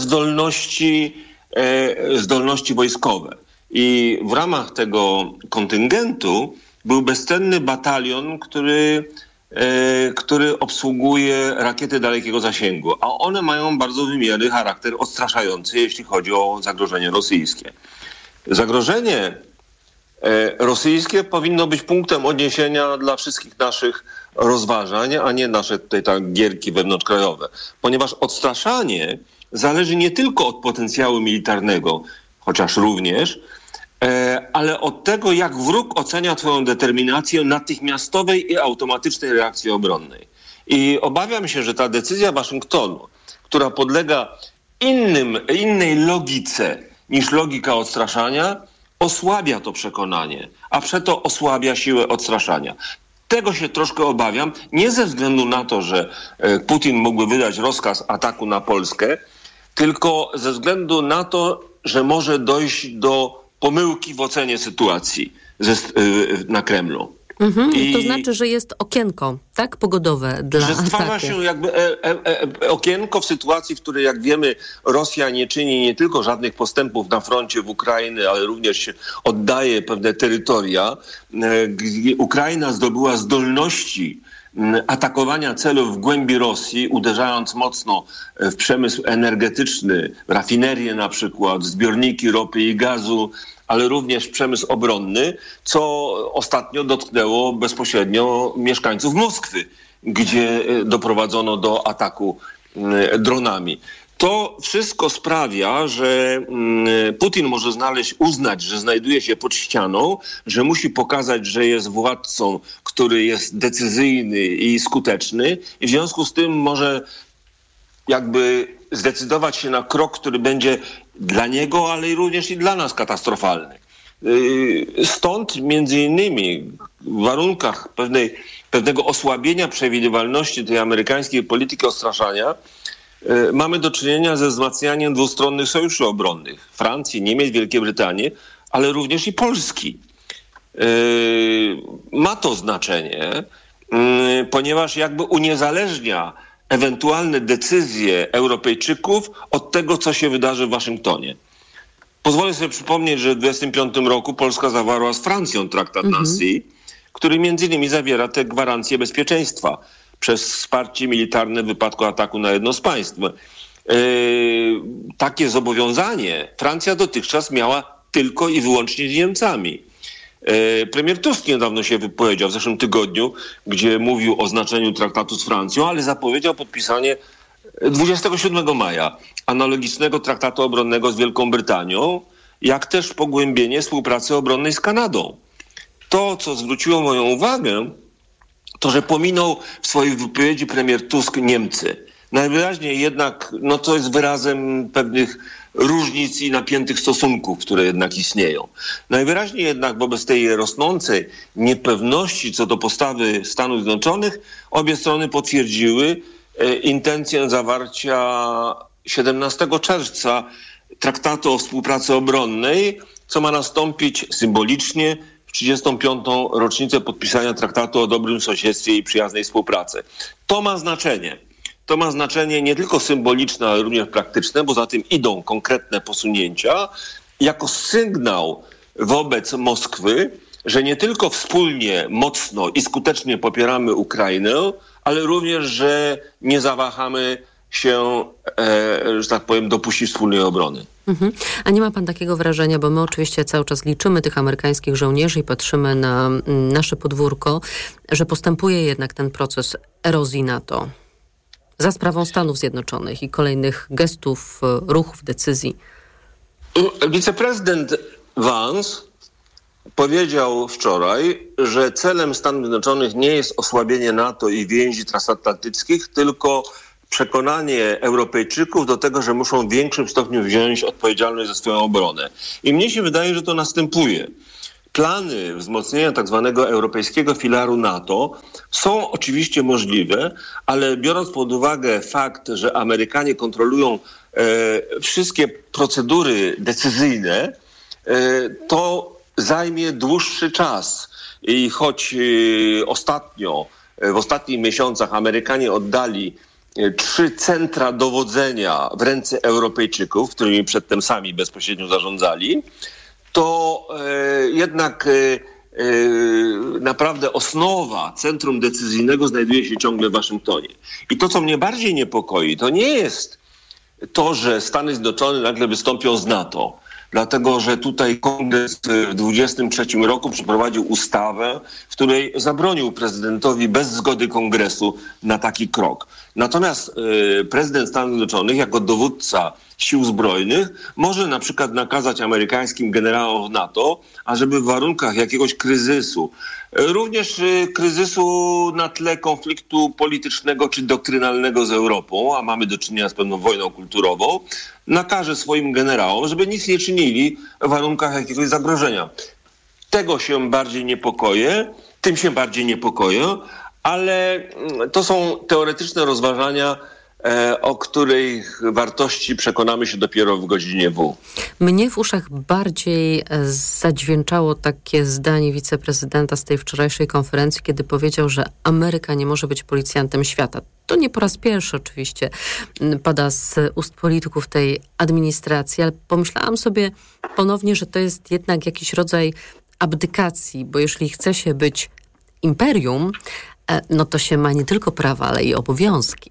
zdolności wojskowe. I w ramach tego kontyngentu był bezcenny batalion, który obsługuje rakiety dalekiego zasięgu, a one mają bardzo wymierny charakter odstraszający, jeśli chodzi o zagrożenie rosyjskie. Zagrożenie rosyjskie powinno być punktem odniesienia dla wszystkich naszych rozważań, a nie nasze tutaj gierki wewnątrzkrajowe, ponieważ odstraszanie zależy nie tylko od potencjału militarnego, chociaż również, ale od tego, jak wróg ocenia twoją determinację natychmiastowej i automatycznej reakcji obronnej. I obawiam się, że ta decyzja Waszyngtonu, która podlega innej logice niż logika odstraszania, osłabia to przekonanie, a przeto osłabia siłę odstraszania. Tego się troszkę obawiam, nie ze względu na to, że Putin mógłby wydać rozkaz ataku na Polskę, tylko ze względu na to, że może dojść do pomyłki w ocenie sytuacji na Kremlu. To znaczy, że jest okienko, tak? Pogodowe dla ataku. Że stwarza się jakby okienko w sytuacji, w której, jak wiemy, Rosja nie czyni nie tylko żadnych postępów na froncie w Ukrainy, ale również oddaje pewne terytoria. Ukraina zdobyła zdolności atakowania celów w głębi Rosji, uderzając mocno w przemysł energetyczny, rafinerie na przykład, zbiorniki ropy i gazu, ale również przemysł obronny, co ostatnio dotknęło bezpośrednio mieszkańców Moskwy, gdzie doprowadzono do ataku dronami. To wszystko sprawia, że Putin może uznać, że znajduje się pod ścianą, że musi pokazać, że jest władcą, który jest decyzyjny i skuteczny, i w związku z tym może jakby zdecydować się na krok, który będzie dla niego, ale również i dla nas katastrofalny. Stąd między innymi w warunkach pewnego osłabienia przewidywalności tej amerykańskiej polityki odstraszania mamy do czynienia ze wzmacnianiem dwustronnych sojuszy obronnych Francji, Niemiec, Wielkiej Brytanii, ale również i Polski. Ma to znaczenie, ponieważ jakby uniezależnia ewentualne decyzje Europejczyków od tego, co się wydarzy w Waszyngtonie. Pozwolę sobie przypomnieć, że w 1925 roku Polska zawarła z Francją traktat Nancy, który między innymi zawiera te gwarancje bezpieczeństwa przez wsparcie militarne w wypadku ataku na jedno z państw. Takie zobowiązanie Francja dotychczas miała tylko i wyłącznie z Niemcami. Premier Tusk niedawno się wypowiedział w zeszłym tygodniu, gdzie mówił o znaczeniu traktatu z Francją, ale zapowiedział podpisanie 27 maja analogicznego traktatu obronnego z Wielką Brytanią, jak też pogłębienie współpracy obronnej z Kanadą. To, co zwróciło moją uwagę, to, że pominął w swojej wypowiedzi premier Tusk Niemcy. Najwyraźniej jednak to jest wyrazem pewnych różnic i napiętych stosunków, które jednak istnieją. Najwyraźniej jednak wobec tej rosnącej niepewności co do postawy Stanów Zjednoczonych obie strony potwierdziły, intencję zawarcia 17 czerwca traktatu o współpracy obronnej, co ma nastąpić symbolicznie w 35. rocznicę podpisania traktatu o dobrym sąsiedztwie i przyjaznej współpracy. To ma znaczenie. To ma znaczenie nie tylko symboliczne, ale również praktyczne, bo za tym idą konkretne posunięcia, jako sygnał wobec Moskwy, że nie tylko wspólnie, mocno i skutecznie popieramy Ukrainę, ale również, że nie zawahamy się, że tak powiem, dopuścić wspólnej obrony. A nie ma pan takiego wrażenia, bo my oczywiście cały czas liczymy tych amerykańskich żołnierzy i patrzymy na nasze podwórko, że postępuje jednak ten proces erozji NATO za sprawą Stanów Zjednoczonych i kolejnych gestów, ruchów, decyzji? Wiceprezydent Vance powiedział wczoraj, że celem Stanów Zjednoczonych nie jest osłabienie NATO i więzi transatlantyckich, tylko przekonanie Europejczyków do tego, że muszą w większym stopniu wziąć odpowiedzialność za swoją obronę. I mnie się wydaje, że to następuje. Plany wzmocnienia tak zwanego europejskiego filaru NATO są oczywiście możliwe, ale biorąc pod uwagę fakt, że Amerykanie kontrolują wszystkie procedury decyzyjne, to zajmie dłuższy czas. I choć w ostatnich miesiącach Amerykanie oddali 3 centra dowodzenia w ręce Europejczyków, którymi przedtem sami bezpośrednio zarządzali, to jednak naprawdę osnowa centrum decyzyjnego znajduje się ciągle w Waszyngtonie. I to, co mnie bardziej niepokoi, to nie jest to, że Stany Zjednoczone nagle wystąpią z NATO, dlatego że tutaj Kongres w 2023 roku przeprowadził ustawę, w której zabronił prezydentowi bez zgody Kongresu na taki krok. Natomiast prezydent Stanów Zjednoczonych jako dowódca sił zbrojnych może na przykład nakazać amerykańskim generałom w NATO, ażeby w warunkach jakiegoś kryzysu, również kryzysu na tle konfliktu politycznego czy doktrynalnego z Europą, a mamy do czynienia z pewną wojną kulturową, nakaże swoim generałom, żeby nic nie czynili w warunkach jakiegoś zagrożenia. Tego się bardziej niepokoję, tym się bardziej niepokoję, ale to są teoretyczne rozważania, o których wartości przekonamy się dopiero w godzinie W. Mnie w uszach bardziej zadźwięczało takie zdanie wiceprezydenta z tej wczorajszej konferencji, kiedy powiedział, że Ameryka nie może być policjantem świata. To nie po raz pierwszy oczywiście pada z ust polityków tej administracji, ale pomyślałam sobie ponownie, że to jest jednak jakiś rodzaj abdykacji, bo jeśli chce się być imperium, no to się ma nie tylko prawa, ale i obowiązki.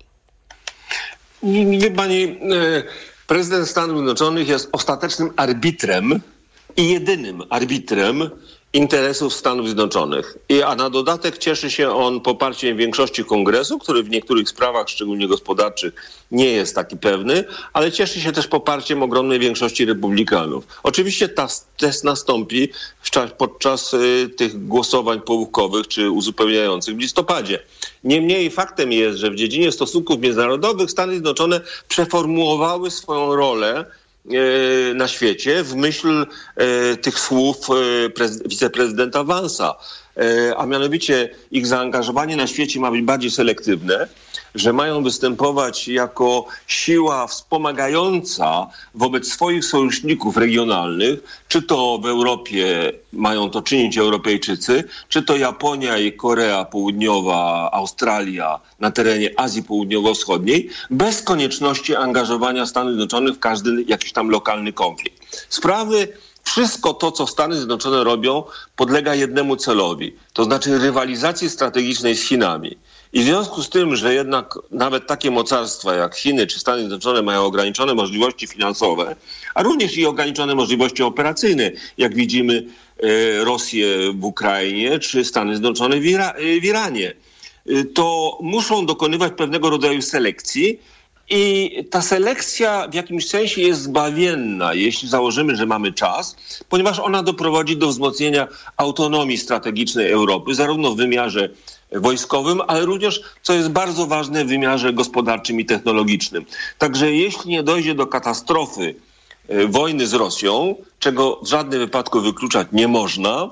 Wie pani, prezydent Stanów Zjednoczonych jest ostatecznym arbitrem i jedynym arbitrem interesów Stanów Zjednoczonych. A na dodatek cieszy się on poparciem większości Kongresu, który w niektórych sprawach, szczególnie gospodarczych, nie jest taki pewny, ale cieszy się też poparciem ogromnej większości republikanów. Oczywiście test nastąpi podczas tych głosowań połówkowych czy uzupełniających w listopadzie. Niemniej faktem jest, że w dziedzinie stosunków międzynarodowych Stany Zjednoczone przeformułowały swoją rolę na świecie w myśl tych słów wiceprezydenta Vance'a, a mianowicie ich zaangażowanie na świecie ma być bardziej selektywne, że mają występować jako siła wspomagająca wobec swoich sojuszników regionalnych, czy to w Europie mają to czynić Europejczycy, czy to Japonia i Korea Południowa, Australia na terenie Azji Południowo-Wschodniej, bez konieczności angażowania Stanów Zjednoczonych w każdy jakiś tam lokalny konflikt. Wszystko to, co Stany Zjednoczone robią, podlega jednemu celowi, to znaczy rywalizacji strategicznej z Chinami. I w związku z tym, że jednak nawet takie mocarstwa jak Chiny czy Stany Zjednoczone mają ograniczone możliwości finansowe, a również i ograniczone możliwości operacyjne, jak widzimy Rosję w Ukrainie czy Stany Zjednoczone w Iranie, to muszą dokonywać pewnego rodzaju selekcji. I ta selekcja w jakimś sensie jest zbawienna, jeśli założymy, że mamy czas, ponieważ ona doprowadzi do wzmocnienia autonomii strategicznej Europy, zarówno w wymiarze wojskowym, ale również, co jest bardzo ważne, w wymiarze gospodarczym i technologicznym. Także jeśli nie dojdzie do katastrofy wojny z Rosją, czego w żadnym wypadku wykluczać nie można,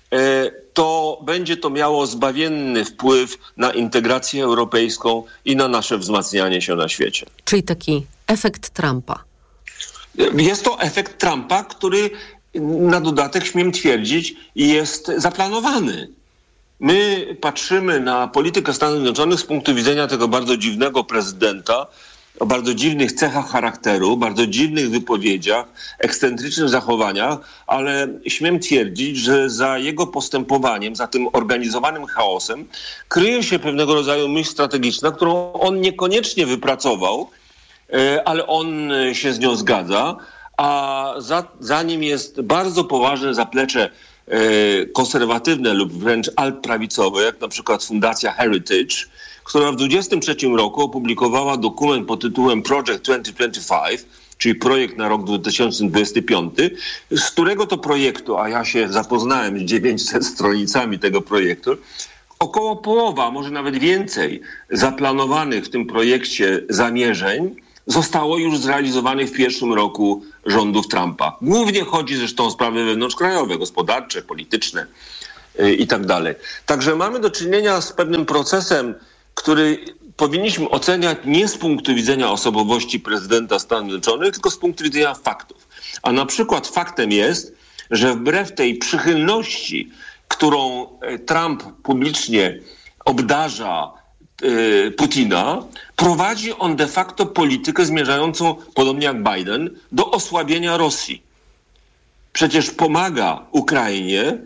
to będzie to miało zbawienny wpływ na integrację europejską i na nasze wzmacnianie się na świecie. Czyli taki efekt Trumpa. Jest to efekt Trumpa, który na dodatek, śmiem twierdzić, jest zaplanowany. My patrzymy na politykę Stanów Zjednoczonych z punktu widzenia tego bardzo dziwnego prezydenta, o bardzo dziwnych cechach charakteru, bardzo dziwnych wypowiedziach, ekscentrycznych zachowaniach, ale śmiem twierdzić, że za jego postępowaniem, za tym organizowanym chaosem kryje się pewnego rodzaju myśl strategiczna, którą on niekoniecznie wypracował, ale on się z nią zgadza, a za nim jest bardzo poważne zaplecze konserwatywne lub wręcz altprawicowe, jak na przykład Fundacja Heritage, która w 2023 roku opublikowała dokument pod tytułem Project 2025, czyli projekt na rok 2025, z którego to projektu, a ja się zapoznałem z 900 stronicami tego projektu, około połowa, może nawet więcej zaplanowanych w tym projekcie zamierzeń zostało już zrealizowanych w pierwszym roku rządów Trumpa. Głównie chodzi zresztą o sprawy wewnątrzkrajowe, gospodarcze, polityczne i tak dalej. Także mamy do czynienia z pewnym procesem, który powinniśmy oceniać nie z punktu widzenia osobowości prezydenta Stanów Zjednoczonych, tylko z punktu widzenia faktów. A na przykład faktem jest, że wbrew tej przychylności, którą Trump publicznie obdarza Putina, prowadzi on de facto politykę zmierzającą, podobnie jak Biden, do osłabienia Rosji. Przecież pomaga Ukrainie,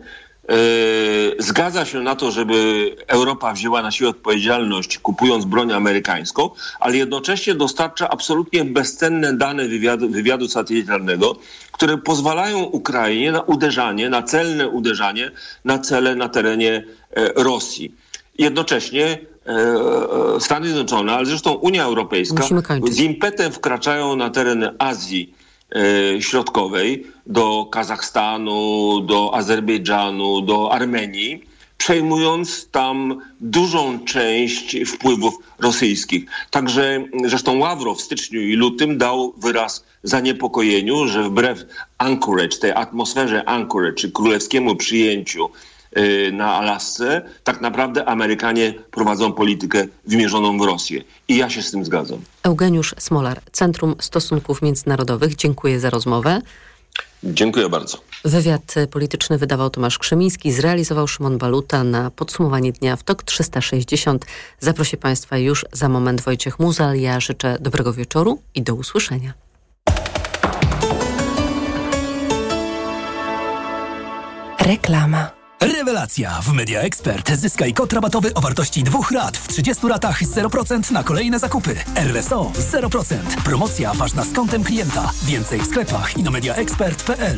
zgadza się na to, żeby Europa wzięła na siebie odpowiedzialność, kupując broń amerykańską, ale jednocześnie dostarcza absolutnie bezcenne dane wywiadu satelitarnego, które pozwalają Ukrainie na uderzanie, na celne uderzanie na cele na terenie Rosji. Jednocześnie Stany Zjednoczone, ale zresztą Unia Europejska z impetem wkraczają na teren Azji Środkowej, do Kazachstanu, do Azerbejdżanu, do Armenii, przejmując tam dużą część wpływów rosyjskich. Także zresztą Ławrow w styczniu i lutym dał wyraz zaniepokojeniu, że wbrew Anchorage, tej atmosferze Anchorage, czy królewskiemu przyjęciu na Alasce, tak naprawdę Amerykanie prowadzą politykę wymierzoną w Rosję. I ja się z tym zgadzam. Eugeniusz Smolar, Centrum Stosunków Międzynarodowych. Dziękuję za rozmowę. Dziękuję bardzo. Wywiad polityczny wydawał Tomasz Krzemiński, zrealizował Szymon Baluta. Na podsumowanie dnia w TOK 360 zaprosi Państwa już za moment Wojciech Muzal. Ja życzę dobrego wieczoru i do usłyszenia. Reklama. Rewelacja! W Media Expert zyskaj kod rabatowy o wartości 2 rat w 30 ratach 0% na kolejne zakupy. RSO 0%. Promocja ważna z kontem klienta. Więcej w sklepach i na mediaexpert.pl.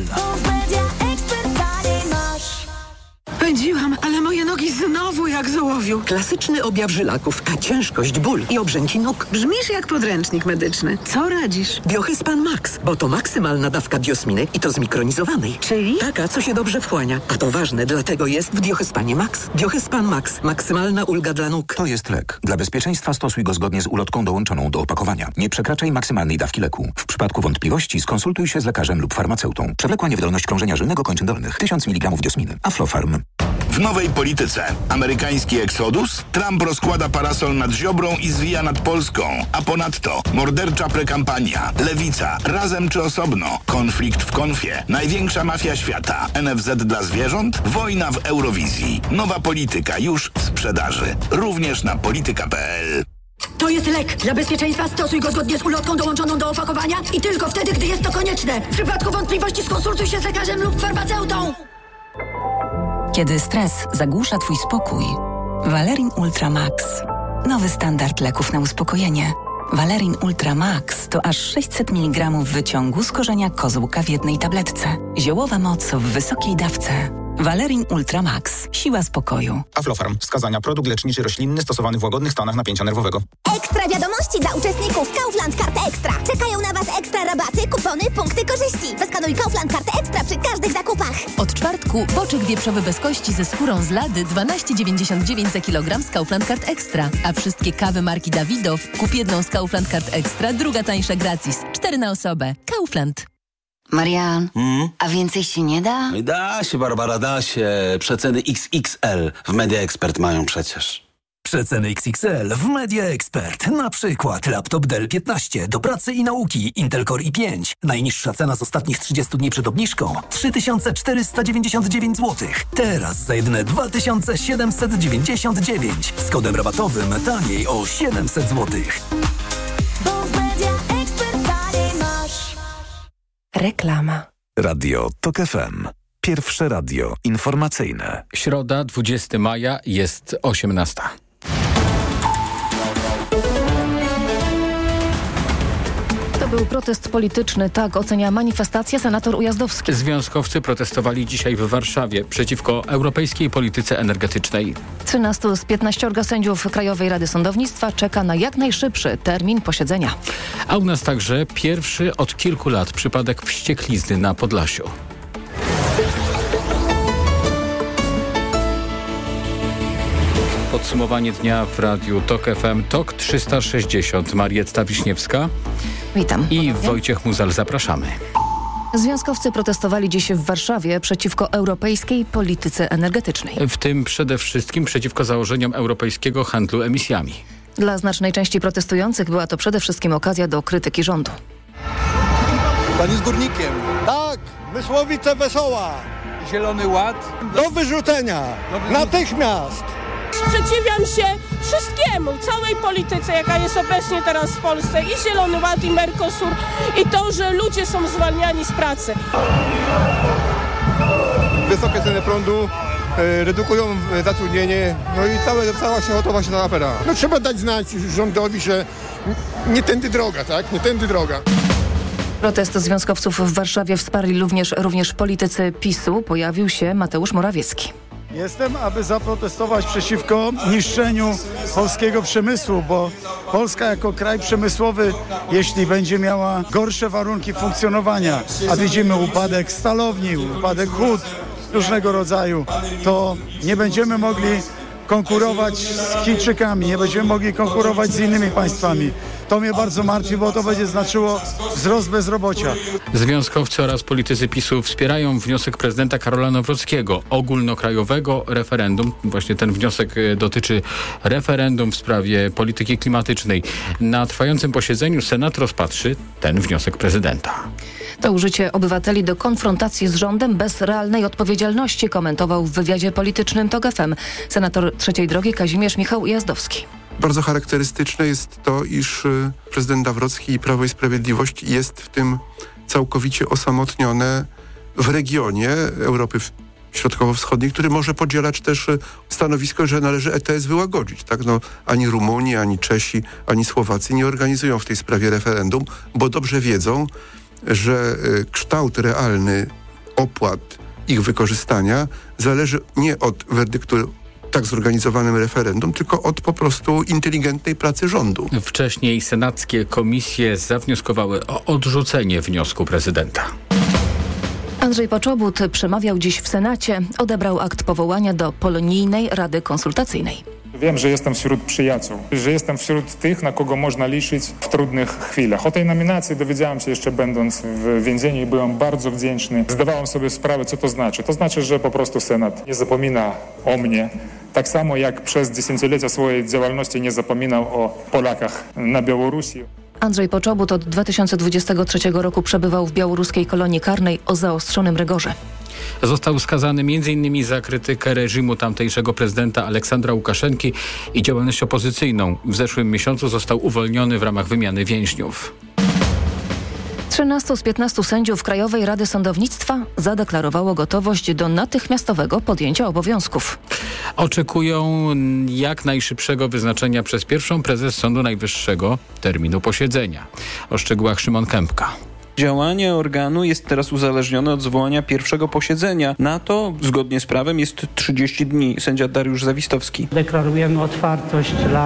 Pędziłam, ale moje nogi znowu jak z ołowiu. Klasyczny objaw żylaków, a ciężkość, ból i obrzęki nóg. Brzmisz jak podręcznik medyczny. Co radzisz? Biohyspan Max, bo to maksymalna dawka biosminy i to zmikronizowanej. Czyli? Taka, co się dobrze wchłania. A to ważne, dlatego jest w Biohyspanie Max. Biohyspan Max. Maksymalna ulga dla nóg. To jest lek. Dla bezpieczeństwa stosuj go zgodnie z ulotką dołączoną do opakowania. Nie przekraczaj maksymalnej dawki leku. W przypadku wątpliwości skonsultuj się z lekarzem lub farmaceutą. Przewlekła niewydolność krążenia żylnego kończyn dolnych. 1000 mg biosminy. Aflofarm. W nowej polityce. Amerykański eksodus? Trump rozkłada parasol nad Ziobrą i zwija nad Polską. A ponadto mordercza prekampania. Lewica. Razem czy osobno? Konflikt w konfie. Największa mafia świata. NFZ dla zwierząt? Wojna w Eurowizji. Nowa polityka już w sprzedaży. Również na polityka.pl. To jest lek. Dla bezpieczeństwa stosuj go zgodnie z ulotką dołączoną do opakowania i tylko wtedy, gdy jest to konieczne. W przypadku wątpliwości skonsultuj się z lekarzem lub farmaceutą. Kiedy stres zagłusza Twój spokój, Valerin Ultra Max. Nowy standard leków na uspokojenie. Valerin Ultra Max to aż 600 mg wyciągu z korzenia kozłka w jednej tabletce. Ziołowa moc w wysokiej dawce. Valerin Ultra Max. Siła spokoju. Aflofarm. Wskazania. Produkt leczniczy roślinny stosowany w łagodnych stanach napięcia nerwowego. Ekstra wiadomości dla uczestników Kaufland Karty Ekstra. Czekają na Was ekstra rabaty, kupony, punkty korzyści. Zeskanuj Kaufland Karty Ekstra przy każdych zakupach. Od czwartku boczek wieprzowy bez kości ze skórą z lady 12,99 za kilogram z Kaufland Kart Ekstra. A wszystkie kawy marki Dawidow kup jedną z Kaufland Kart Ekstra, druga tańsza gratis. 4 na osobę. Kaufland. Marian, a więcej się nie da? Da się, Barbara, da się. Przeceny XXL w Media Expert mają przecież. Przeceny XXL w Media Expert. Na przykład laptop Dell 15 do pracy i nauki Intel Core i5. Najniższa cena z ostatnich 30 dni przed obniżką 3499 zł. Teraz za jedyne 2799. Z kodem rabatowym taniej o 700 zł. Bo w Media Expert taniej masz. Reklama. Radio TOK FM. Pierwsze radio informacyjne. Środa, 20 maja, jest 18. To był protest polityczny, tak ocenia manifestację senator Ujazdowski. Związkowcy protestowali dzisiaj w Warszawie przeciwko europejskiej polityce energetycznej. 13 z 15 sędziów Krajowej Rady Sądownictwa czeka na jak najszybszy termin posiedzenia. A u nas także pierwszy od kilku lat przypadek wścieklizny na Podlasiu. Podsumowanie dnia w Radiu TOK FM. TOK 360. Marietta Wiśniewska. Witam. I Wojciech Muzal. Zapraszamy. Związkowcy protestowali dziś w Warszawie przeciwko europejskiej polityce energetycznej. W tym przede wszystkim przeciwko założeniom europejskiego handlu emisjami. Dla znacznej części protestujących była to przede wszystkim okazja do krytyki rządu. Pan jest górnikiem. Tak, Mysłowice Wesoła. Zielony Ład. Do wyrzucenia. Natychmiast. Sprzeciwiam się wszystkiemu, całej polityce, jaka jest obecnie teraz w Polsce, i Zielony Ład, i Mercosur, i to, że ludzie są zwalniani z pracy. Wysokie ceny prądu redukują zatrudnienie, no i cała się oto właśnie ta afera. No trzeba dać znać rządowi, że nie tędy droga, tak? Nie tędy droga. Protest związkowców w Warszawie wsparli również politycy PiS-u. Pojawił się Mateusz Morawiecki. Jestem, aby zaprotestować przeciwko niszczeniu polskiego przemysłu, bo Polska jako kraj przemysłowy, jeśli będzie miała gorsze warunki funkcjonowania, a widzimy upadek stalowni, upadek hut różnego rodzaju, to nie będziemy mogli konkurować z Chińczykami, nie będziemy mogli konkurować z innymi państwami. To mnie bardzo martwi, bo to będzie znaczyło wzrost bezrobocia. Związkowcy oraz politycy PiS-u wspierają wniosek prezydenta Karola Nawrockiego ogólnokrajowego referendum. Właśnie ten wniosek dotyczy referendum w sprawie polityki klimatycznej. Na trwającym posiedzeniu Senat rozpatrzy ten wniosek prezydenta. To użycie obywateli do konfrontacji z rządem bez realnej odpowiedzialności, komentował w wywiadzie politycznym TOK FM senator Trzeciej Drogi Kazimierz Michał Ujazdowski. Bardzo charakterystyczne jest to, iż prezydent Nawrocki i Prawo i Sprawiedliwość jest w tym całkowicie osamotnione w regionie Europy Środkowo-Wschodniej, który może podzielać też stanowisko, że należy ETS wyłagodzić. Tak? No, ani Rumuni, ani Czesi, ani Słowacy nie organizują w tej sprawie referendum, bo dobrze wiedzą, że kształt realny opłat ich wykorzystania zależy nie od werdyktu tak zorganizowanym referendum, tylko od po prostu inteligentnej pracy rządu. Wcześniej senackie komisje zawnioskowały o odrzucenie wniosku prezydenta. Andrzej Poczobut przemawiał dziś w Senacie. Odebrał akt powołania do Polonijnej Rady Konsultacyjnej. Wiem, że jestem wśród przyjaciół, że jestem wśród tych, na kogo można liczyć w trudnych chwilach. O tej nominacji dowiedziałem się jeszcze będąc w więzieniu i byłem bardzo wdzięczny. Zdawałem sobie sprawę, co to znaczy. To znaczy, że po prostu Senat nie zapomina o mnie. Tak samo jak przez dziesięciolecia swojej działalności nie zapominał o Polakach na Białorusi. Andrzej Poczobut od 2023 roku przebywał w białoruskiej kolonii karnej o zaostrzonym rygorze. Został skazany m.in. za krytykę reżimu tamtejszego prezydenta Aleksandra Łukaszenki i działalność opozycyjną. W zeszłym miesiącu został uwolniony w ramach wymiany więźniów. 13 z 15 sędziów Krajowej Rady Sądownictwa zadeklarowało gotowość do natychmiastowego podjęcia obowiązków. Oczekują jak najszybszego wyznaczenia przez pierwszą prezes Sądu Najwyższego terminu posiedzenia. O szczegółach Szymon Kępka. Działanie organu jest teraz uzależnione od zwołania pierwszego posiedzenia. Na to, zgodnie z prawem, jest 30 dni. Sędzia Dariusz Zawistowski. Deklarujemy otwartość dla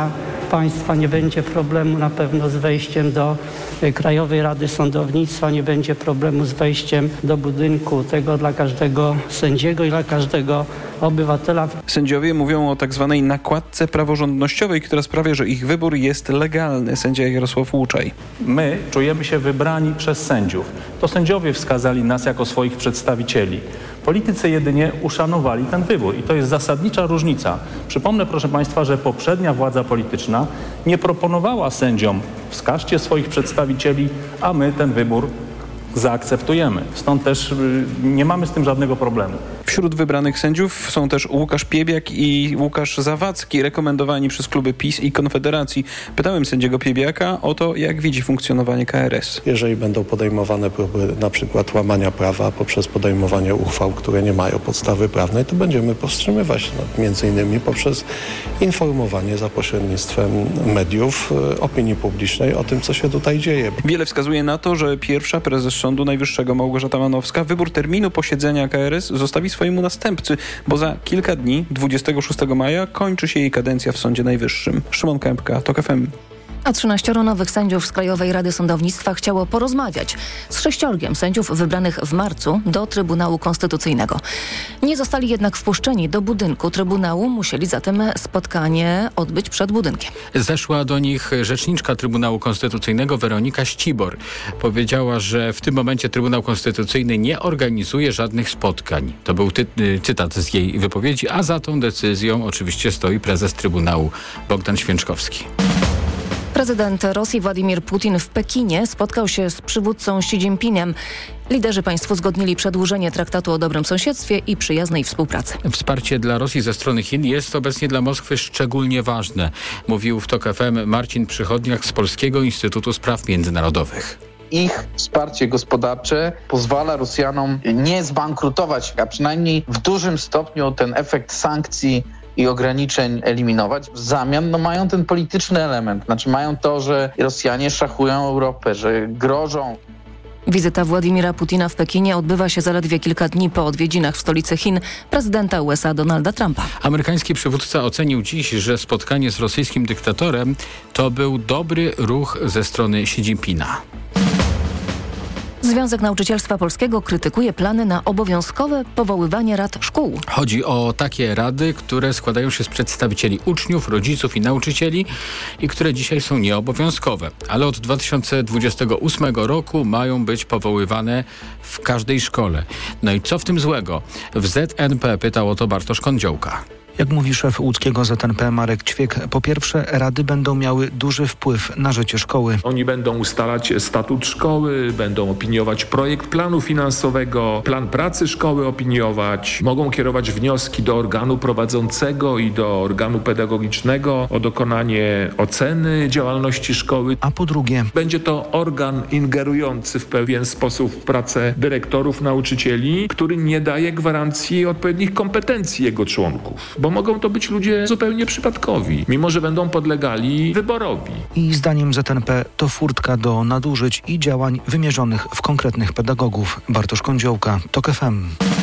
państwa, nie będzie problemu na pewno z wejściem do Krajowej Rady Sądownictwa, nie będzie problemu z wejściem do budynku tego dla każdego sędziego i dla każdego obywatela. Sędziowie mówią o tak zwanej nakładce praworządnościowej, która sprawia, że ich wybór jest legalny. Sędzia Jarosław Łuczaj. My czujemy się wybrani przez sędziów. To sędziowie wskazali nas jako swoich przedstawicieli. Politycy jedynie uszanowali ten wybór i to jest zasadnicza różnica. Przypomnę, proszę Państwa, że poprzednia władza polityczna nie proponowała sędziom: wskażcie swoich przedstawicieli, a my ten wybór zaakceptujemy. Stąd też nie mamy z tym żadnego problemu. Wśród wybranych sędziów są też Łukasz Piebiak i Łukasz Zawadzki, rekomendowani przez kluby PiS i Konfederacji. Pytałem sędziego Piebiaka o to, jak widzi funkcjonowanie KRS. Jeżeli będą podejmowane próby na przykład łamania prawa poprzez podejmowanie uchwał, które nie mają podstawy prawnej, to będziemy powstrzymywać, między innymi poprzez informowanie za pośrednictwem mediów, opinii publicznej o tym, co się tutaj dzieje. Wiele wskazuje na to, że pierwsza prezes Sądu Najwyższego Małgorzata Manowska wybór terminu posiedzenia KRS zostawi swojemu następcy, bo za kilka dni, 26 maja, kończy się jej kadencja w Sądzie Najwyższym. Szymon Kępka, TOK FM. A 13 nowych sędziów z Krajowej Rady Sądownictwa chciało porozmawiać z 6 sędziów wybranych w marcu do Trybunału Konstytucyjnego. Nie zostali jednak wpuszczeni do budynku Trybunału, musieli zatem spotkanie odbyć przed budynkiem. Zeszła do nich rzeczniczka Trybunału Konstytucyjnego Weronika Ścibor. Powiedziała, że w tym momencie Trybunał Konstytucyjny nie organizuje żadnych spotkań. To był cytat z jej wypowiedzi, a za tą decyzją oczywiście stoi prezes Trybunału Bogdan Święczkowski. Prezydent Rosji Władimir Putin w Pekinie spotkał się z przywódcą Xi Jinpingiem. Liderzy państw uzgodnili przedłużenie traktatu o dobrym sąsiedztwie i przyjaznej współpracy. Wsparcie dla Rosji ze strony Chin jest obecnie dla Moskwy szczególnie ważne, mówił w TOK FM Marcin Przychodniak z Polskiego Instytutu Spraw Międzynarodowych. Ich wsparcie gospodarcze pozwala Rosjanom nie zbankrutować, a przynajmniej w dużym stopniu ten efekt sankcji i ograniczeń eliminować. W zamian mają ten polityczny element. Znaczy mają to, że Rosjanie szachują Europę, że grożą. Wizyta Władimira Putina w Pekinie odbywa się zaledwie kilka dni po odwiedzinach w stolicy Chin prezydenta USA Donalda Trumpa. Amerykański przywódca ocenił dziś, że spotkanie z rosyjskim dyktatorem to był dobry ruch ze strony Xi Jinpinga. Związek Nauczycielstwa Polskiego krytykuje plany na obowiązkowe powoływanie rad szkół. Chodzi o takie rady, które składają się z przedstawicieli uczniów, rodziców i nauczycieli i które dzisiaj są nieobowiązkowe, ale od 2028 roku mają być powoływane w każdej szkole. No i co w tym złego? W ZNP pytał o to Bartosz Kądziołka. Jak mówi szef łódzkiego ZNP Marek Ćwiek, po pierwsze rady będą miały duży wpływ na życie szkoły. Oni będą ustalać statut szkoły, będą opiniować projekt planu finansowego, plan pracy szkoły opiniować, mogą kierować wnioski do organu prowadzącego i do organu pedagogicznego o dokonanie oceny działalności szkoły. A po drugie, będzie to organ ingerujący w pewien sposób w pracę dyrektorów, nauczycieli, który nie daje gwarancji odpowiednich kompetencji jego członków. Bo mogą to być ludzie zupełnie przypadkowi, mimo że będą podlegali wyborowi. I zdaniem ZNP to furtka do nadużyć i działań wymierzonych w konkretnych pedagogów. Bartosz Kądziołka, TOK FM.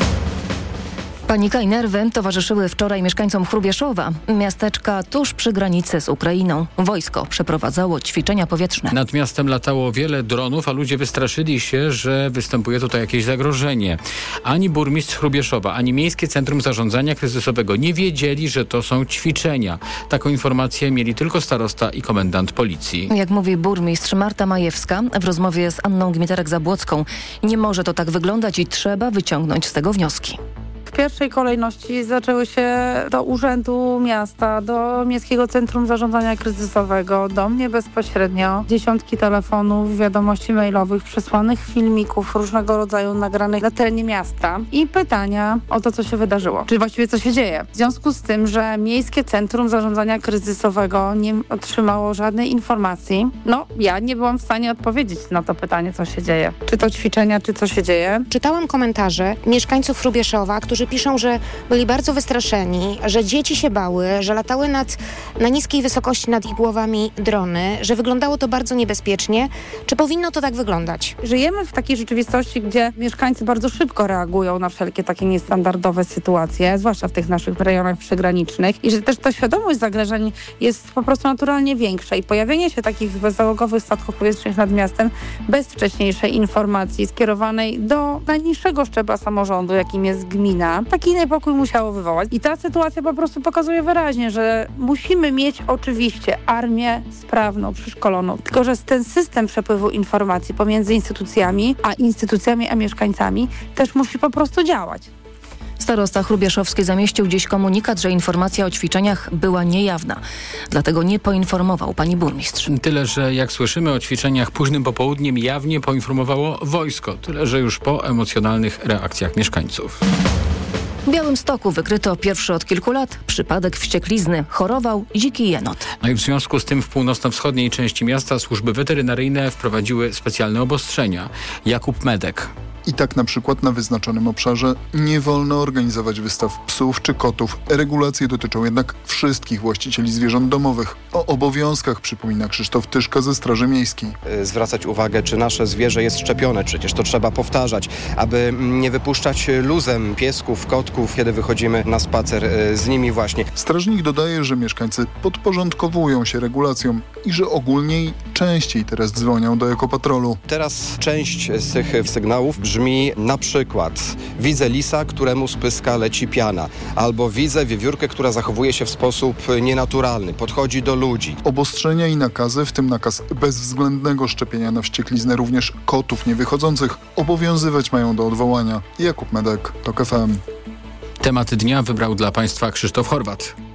Panika i nerwy towarzyszyły wczoraj mieszkańcom Hrubieszowa, miasteczka tuż przy granicy z Ukrainą. Wojsko przeprowadzało ćwiczenia powietrzne. Nad miastem latało wiele dronów, a ludzie wystraszyli się, że występuje tutaj jakieś zagrożenie. Ani burmistrz Hrubieszowa, ani Miejskie Centrum Zarządzania Kryzysowego nie wiedzieli, że to są ćwiczenia. Taką informację mieli tylko starosta i komendant policji. Jak mówi burmistrz Marta Majewska w rozmowie z Anną Gmiterek-Zabłocką, nie może to tak wyglądać i trzeba wyciągnąć z tego wnioski. W pierwszej kolejności zaczęły się do Urzędu Miasta, do Miejskiego Centrum Zarządzania Kryzysowego, do mnie bezpośrednio. Dziesiątki telefonów, wiadomości mailowych, przesłanych filmików różnego rodzaju nagranych na terenie miasta i pytania o to, co się wydarzyło. Czyli właściwie co się dzieje. W związku z tym, że Miejskie Centrum Zarządzania Kryzysowego nie otrzymało żadnej informacji, ja nie byłam w stanie odpowiedzieć na to pytanie, co się dzieje. Czy to ćwiczenia, czy co się dzieje. Czytałam komentarze mieszkańców Hrubieszowa, którzy którzy piszą, że byli bardzo wystraszeni, że dzieci się bały, że latały na niskiej wysokości nad ich głowami drony, że wyglądało to bardzo niebezpiecznie. Czy powinno to tak wyglądać? Żyjemy w takiej rzeczywistości, gdzie mieszkańcy bardzo szybko reagują na wszelkie takie niestandardowe sytuacje, zwłaszcza w tych naszych rejonach przygranicznych i że też ta świadomość zagrożeń jest po prostu naturalnie większa i pojawienie się takich bezzałogowych statków powietrznych nad miastem bez wcześniejszej informacji skierowanej do najniższego szczebla samorządu, jakim jest gmina, taki niepokój musiało wywołać. I ta sytuacja po prostu pokazuje wyraźnie, że musimy mieć oczywiście armię sprawną, przeszkoloną, tylko że ten system przepływu informacji pomiędzy instytucjami a mieszkańcami też musi po prostu działać. Starosta Hrubieszowski zamieścił dziś komunikat, że informacja o ćwiczeniach była niejawna. Dlatego nie poinformował pani burmistrz. Tyle, że jak słyszymy o ćwiczeniach późnym popołudniem jawnie poinformowało wojsko. Tyle, że już po emocjonalnych reakcjach mieszkańców. W Białymstoku wykryto pierwszy od kilku lat przypadek wścieklizny. Chorował dziki jenot. No i w związku z tym w północno-wschodniej części miasta służby weterynaryjne wprowadziły specjalne obostrzenia. Jakub Medek. I tak na przykład na wyznaczonym obszarze nie wolno organizować wystaw psów czy kotów. Regulacje dotyczą jednak wszystkich właścicieli zwierząt domowych. O obowiązkach przypomina Krzysztof Tyszka ze Straży Miejskiej. Zwracać uwagę, czy nasze zwierzę jest szczepione. Przecież to trzeba powtarzać, aby nie wypuszczać luzem piesków, kotków, kiedy wychodzimy na spacer z nimi właśnie. Strażnik dodaje, że mieszkańcy podporządkowują się regulacjom i że ogólnie częściej teraz dzwonią do ekopatrolu. Teraz część z tych sygnałów brzmi na przykład: widzę lisa, któremu z pyska leci piana, albo widzę wiewiórkę, która zachowuje się w sposób nienaturalny, podchodzi do ludzi. Obostrzenia i nakazy, w tym nakaz bezwzględnego szczepienia na wściekliznę również kotów niewychodzących, obowiązywać mają do odwołania. Jakub Medek, TOK FM. Temat dnia wybrał dla Państwa Krzysztof Horwat.